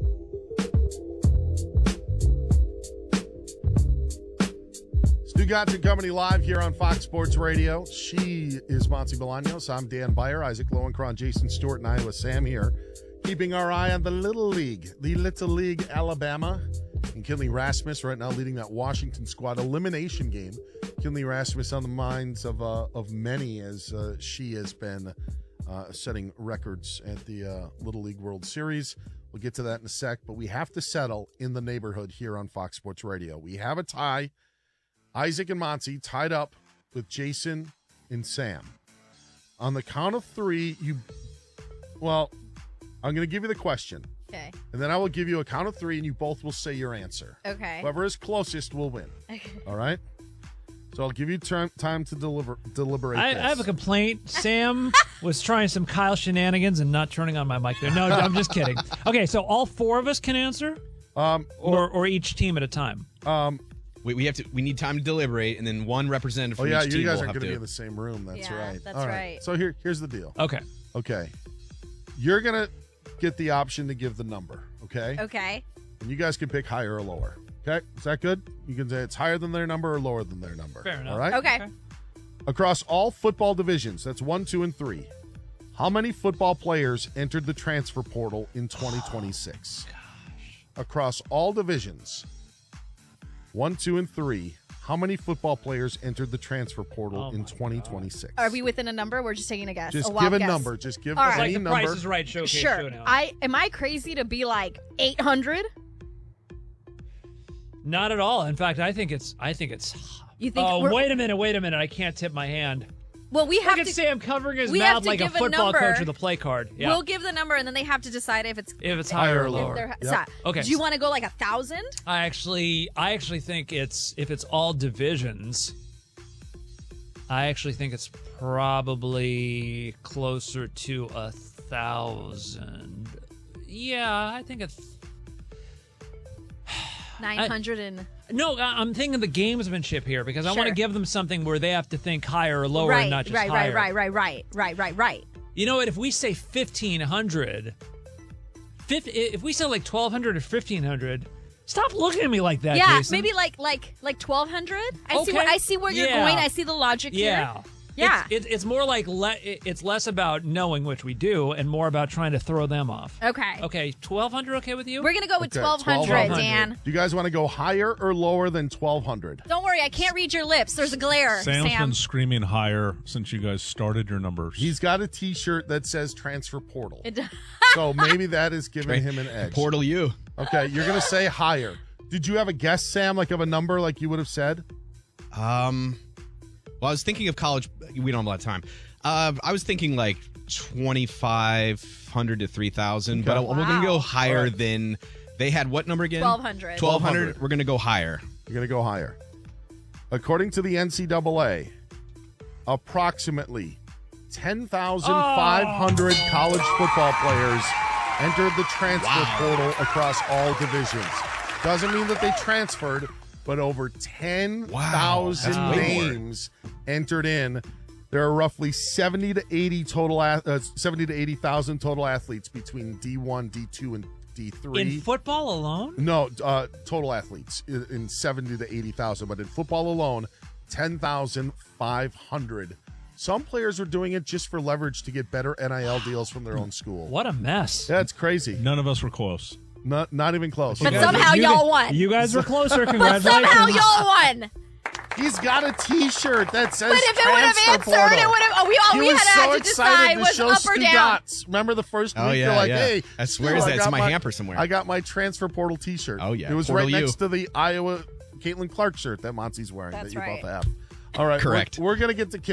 [SPEAKER 4] Stu Gotcha Company live here on Fox Sports Radio. She is Monty Bolaños. I'm Dan Beyer, Isaac Lowenkron, Jason Stewart, and Iowa Sam here. Keeping our eye on the Little League, the Little League Alabama. And Kinley Rasmus right now leading that Washington squad elimination game. Kinley Rasmus on the minds of uh, of many as uh, she has been uh, setting records at the uh, Little League World Series. We'll get to that in a sec, but we have to settle in the neighborhood here on Fox Sports Radio. We have a tie. Isaac and Monty tied up with Jason and Sam. On the count of three, you, well, I'm going to give you the question.
[SPEAKER 5] Okay.
[SPEAKER 4] And then I will give you a count of three, and you both will say your answer.
[SPEAKER 5] Okay.
[SPEAKER 4] Whoever is closest will win.
[SPEAKER 5] Okay.
[SPEAKER 4] All right? So I'll give you term, time to deliver, deliberate
[SPEAKER 2] I,
[SPEAKER 4] this.
[SPEAKER 2] I have a complaint. Sam was trying some Kyle shenanigans and not turning on my mic there. No, I'm just kidding. Okay, so all four of us can answer?
[SPEAKER 4] Um,
[SPEAKER 2] or, or each team at a time?
[SPEAKER 4] Um,
[SPEAKER 21] we, we have to. We need time to deliberate, and then one representative
[SPEAKER 4] Oh,
[SPEAKER 21] from
[SPEAKER 4] yeah,
[SPEAKER 21] each
[SPEAKER 4] you
[SPEAKER 21] team
[SPEAKER 4] guys
[SPEAKER 21] will
[SPEAKER 4] aren't
[SPEAKER 21] have
[SPEAKER 4] going to
[SPEAKER 21] to
[SPEAKER 4] be in the same room. That's
[SPEAKER 5] Yeah,
[SPEAKER 4] right.
[SPEAKER 5] that's
[SPEAKER 4] All
[SPEAKER 5] right.
[SPEAKER 4] So here, here's the deal.
[SPEAKER 2] Okay.
[SPEAKER 4] Okay. You're going to get the option to give the number, okay?
[SPEAKER 5] Okay.
[SPEAKER 4] And you guys can pick higher or lower. Okay? Is that good? You can say it's higher than their number or lower than their number.
[SPEAKER 2] Fair enough.
[SPEAKER 4] All right?
[SPEAKER 5] Okay.
[SPEAKER 4] Across all football divisions, that's one, two, and three, how many football players entered the transfer portal in twenty twenty-six? Oh, gosh. Across all divisions, one, two, and three, how many football players entered the transfer portal
[SPEAKER 2] Oh
[SPEAKER 4] in
[SPEAKER 2] my
[SPEAKER 4] twenty twenty-six?
[SPEAKER 5] Are we within a number? We're just taking a guess.
[SPEAKER 4] Just
[SPEAKER 5] a wild
[SPEAKER 4] give a
[SPEAKER 5] guess.
[SPEAKER 4] number. Just give
[SPEAKER 5] All
[SPEAKER 4] us
[SPEAKER 5] right.
[SPEAKER 4] any
[SPEAKER 2] Like the
[SPEAKER 4] number.
[SPEAKER 2] Price is Right showcase
[SPEAKER 5] Sure.
[SPEAKER 2] show now.
[SPEAKER 5] I am I crazy to be like eight hundred?
[SPEAKER 2] Not at all. In fact, I think it's. I think it's.
[SPEAKER 5] You think?
[SPEAKER 2] Oh,
[SPEAKER 5] we're-
[SPEAKER 2] wait a minute! Wait a minute! I can't tip my hand.
[SPEAKER 5] Well, we have
[SPEAKER 2] Look at
[SPEAKER 5] to.
[SPEAKER 2] Sam covering his
[SPEAKER 5] we have
[SPEAKER 2] mouth
[SPEAKER 5] to
[SPEAKER 2] like a
[SPEAKER 5] give a
[SPEAKER 2] football
[SPEAKER 5] number.
[SPEAKER 2] coach with a play card. Yeah.
[SPEAKER 5] We'll give the number, and then they have to decide if it's
[SPEAKER 2] if it's higher or
[SPEAKER 5] if
[SPEAKER 2] lower.
[SPEAKER 5] they're-
[SPEAKER 4] Yep.
[SPEAKER 5] so-
[SPEAKER 2] Okay.
[SPEAKER 5] Do you want to go like a thousand?
[SPEAKER 2] I actually, I actually think it's if it's all divisions. I actually think it's probably closer to a thousand. Yeah, I think it's.
[SPEAKER 5] Nine hundred and.
[SPEAKER 2] No, I- I'm thinking the gamesmanship here because I want
[SPEAKER 5] Sure.
[SPEAKER 2] to give them something where they have to think higher or lower
[SPEAKER 5] right,
[SPEAKER 2] and not just
[SPEAKER 5] right,
[SPEAKER 2] higher.
[SPEAKER 5] right, right, right, right, right, right, right.
[SPEAKER 2] You know what? If we say fifteen hundred, if we say like twelve hundred or fifteen hundred, stop looking at me like that,
[SPEAKER 5] yeah,
[SPEAKER 2] Jason.
[SPEAKER 5] maybe like like like twelve hundred. I see
[SPEAKER 2] Okay.
[SPEAKER 5] where I see where you're
[SPEAKER 2] Yeah.
[SPEAKER 5] going. I see the logic
[SPEAKER 2] Yeah.
[SPEAKER 5] here. Yeah.
[SPEAKER 2] It's, it, it's more like le- it- it's less about knowing, which we do, and more about trying to throw them off.
[SPEAKER 5] Okay.
[SPEAKER 2] Okay, twelve hundred okay with you?
[SPEAKER 5] We're gonna go with
[SPEAKER 4] Okay,
[SPEAKER 5] twelve hundred, Dan.
[SPEAKER 4] Do you guys want to go higher or lower than twelve hundred?
[SPEAKER 5] Don't worry, I can't read your lips. There's a glare,
[SPEAKER 6] Sam's
[SPEAKER 5] Sam.
[SPEAKER 6] been screaming higher since you guys started your numbers.
[SPEAKER 4] He's got a T-shirt that says transfer portal.
[SPEAKER 5] It-
[SPEAKER 4] So maybe that is giving him an edge.
[SPEAKER 21] Portal you.
[SPEAKER 4] Okay, you're going to say higher. Did you have a guess, Sam, like of a number like you would have said?
[SPEAKER 21] Um, well, I was thinking of college. We don't have a lot of time. Uh, I was thinking like twenty-five hundred to three thousand,
[SPEAKER 4] Okay.
[SPEAKER 21] but we're going to go
[SPEAKER 5] Wow.
[SPEAKER 21] higher
[SPEAKER 4] All right.
[SPEAKER 21] than they had. What number again?
[SPEAKER 5] twelve hundred.
[SPEAKER 21] twelve hundred. We're going to go higher.
[SPEAKER 4] You're going to go higher. According to the N C double A, approximately ten thousand five hundred
[SPEAKER 5] Oh.
[SPEAKER 4] college football players entered the transfer portal across all divisions. Doesn't mean that they transferred, but over ten thousand
[SPEAKER 21] Wow, that's way more.
[SPEAKER 4] names entered in. There are roughly seventy to eighty total, ath- uh, seventy to eighty thousand total athletes between D one, D two, and D three.
[SPEAKER 2] In football alone?
[SPEAKER 4] No, uh, total athletes in, in seventy to eighty thousand, but in football alone, ten thousand five hundred. Some players are doing it just for leverage to get better N I L deals from their own school.
[SPEAKER 2] What a mess.
[SPEAKER 4] That's crazy.
[SPEAKER 6] None of us were close.
[SPEAKER 4] Not, not even close.
[SPEAKER 5] But somehow
[SPEAKER 2] you,
[SPEAKER 5] y'all won.
[SPEAKER 2] You guys were closer.
[SPEAKER 5] But
[SPEAKER 2] Congratulations.
[SPEAKER 5] somehow y'all won.
[SPEAKER 4] He's got a T-shirt that says
[SPEAKER 5] But if it would have
[SPEAKER 4] transfer
[SPEAKER 5] answered,
[SPEAKER 4] portal.
[SPEAKER 5] it would have. Oh, we all
[SPEAKER 4] He
[SPEAKER 5] we
[SPEAKER 4] was
[SPEAKER 5] had,
[SPEAKER 4] so
[SPEAKER 5] had to
[SPEAKER 4] excited
[SPEAKER 5] decide
[SPEAKER 4] to
[SPEAKER 5] was
[SPEAKER 4] show
[SPEAKER 5] up or
[SPEAKER 4] Stu
[SPEAKER 5] down.
[SPEAKER 4] Dots. Remember the first
[SPEAKER 21] Oh,
[SPEAKER 4] week?
[SPEAKER 21] yeah,
[SPEAKER 4] You're like,
[SPEAKER 21] yeah.
[SPEAKER 4] hey,
[SPEAKER 21] I swear
[SPEAKER 4] Stu,
[SPEAKER 21] is
[SPEAKER 4] I
[SPEAKER 21] that? It's
[SPEAKER 4] got
[SPEAKER 21] in my hamper somewhere.
[SPEAKER 4] I got my transfer portal T-shirt.
[SPEAKER 21] Oh, yeah.
[SPEAKER 4] It was
[SPEAKER 21] Portal
[SPEAKER 4] right next
[SPEAKER 21] U.
[SPEAKER 4] to the Iowa Caitlin Clark shirt that Monty's wearing
[SPEAKER 5] That's
[SPEAKER 4] that you
[SPEAKER 5] right.
[SPEAKER 4] both have. All right,
[SPEAKER 21] Correct.
[SPEAKER 4] We're, we're gonna get to.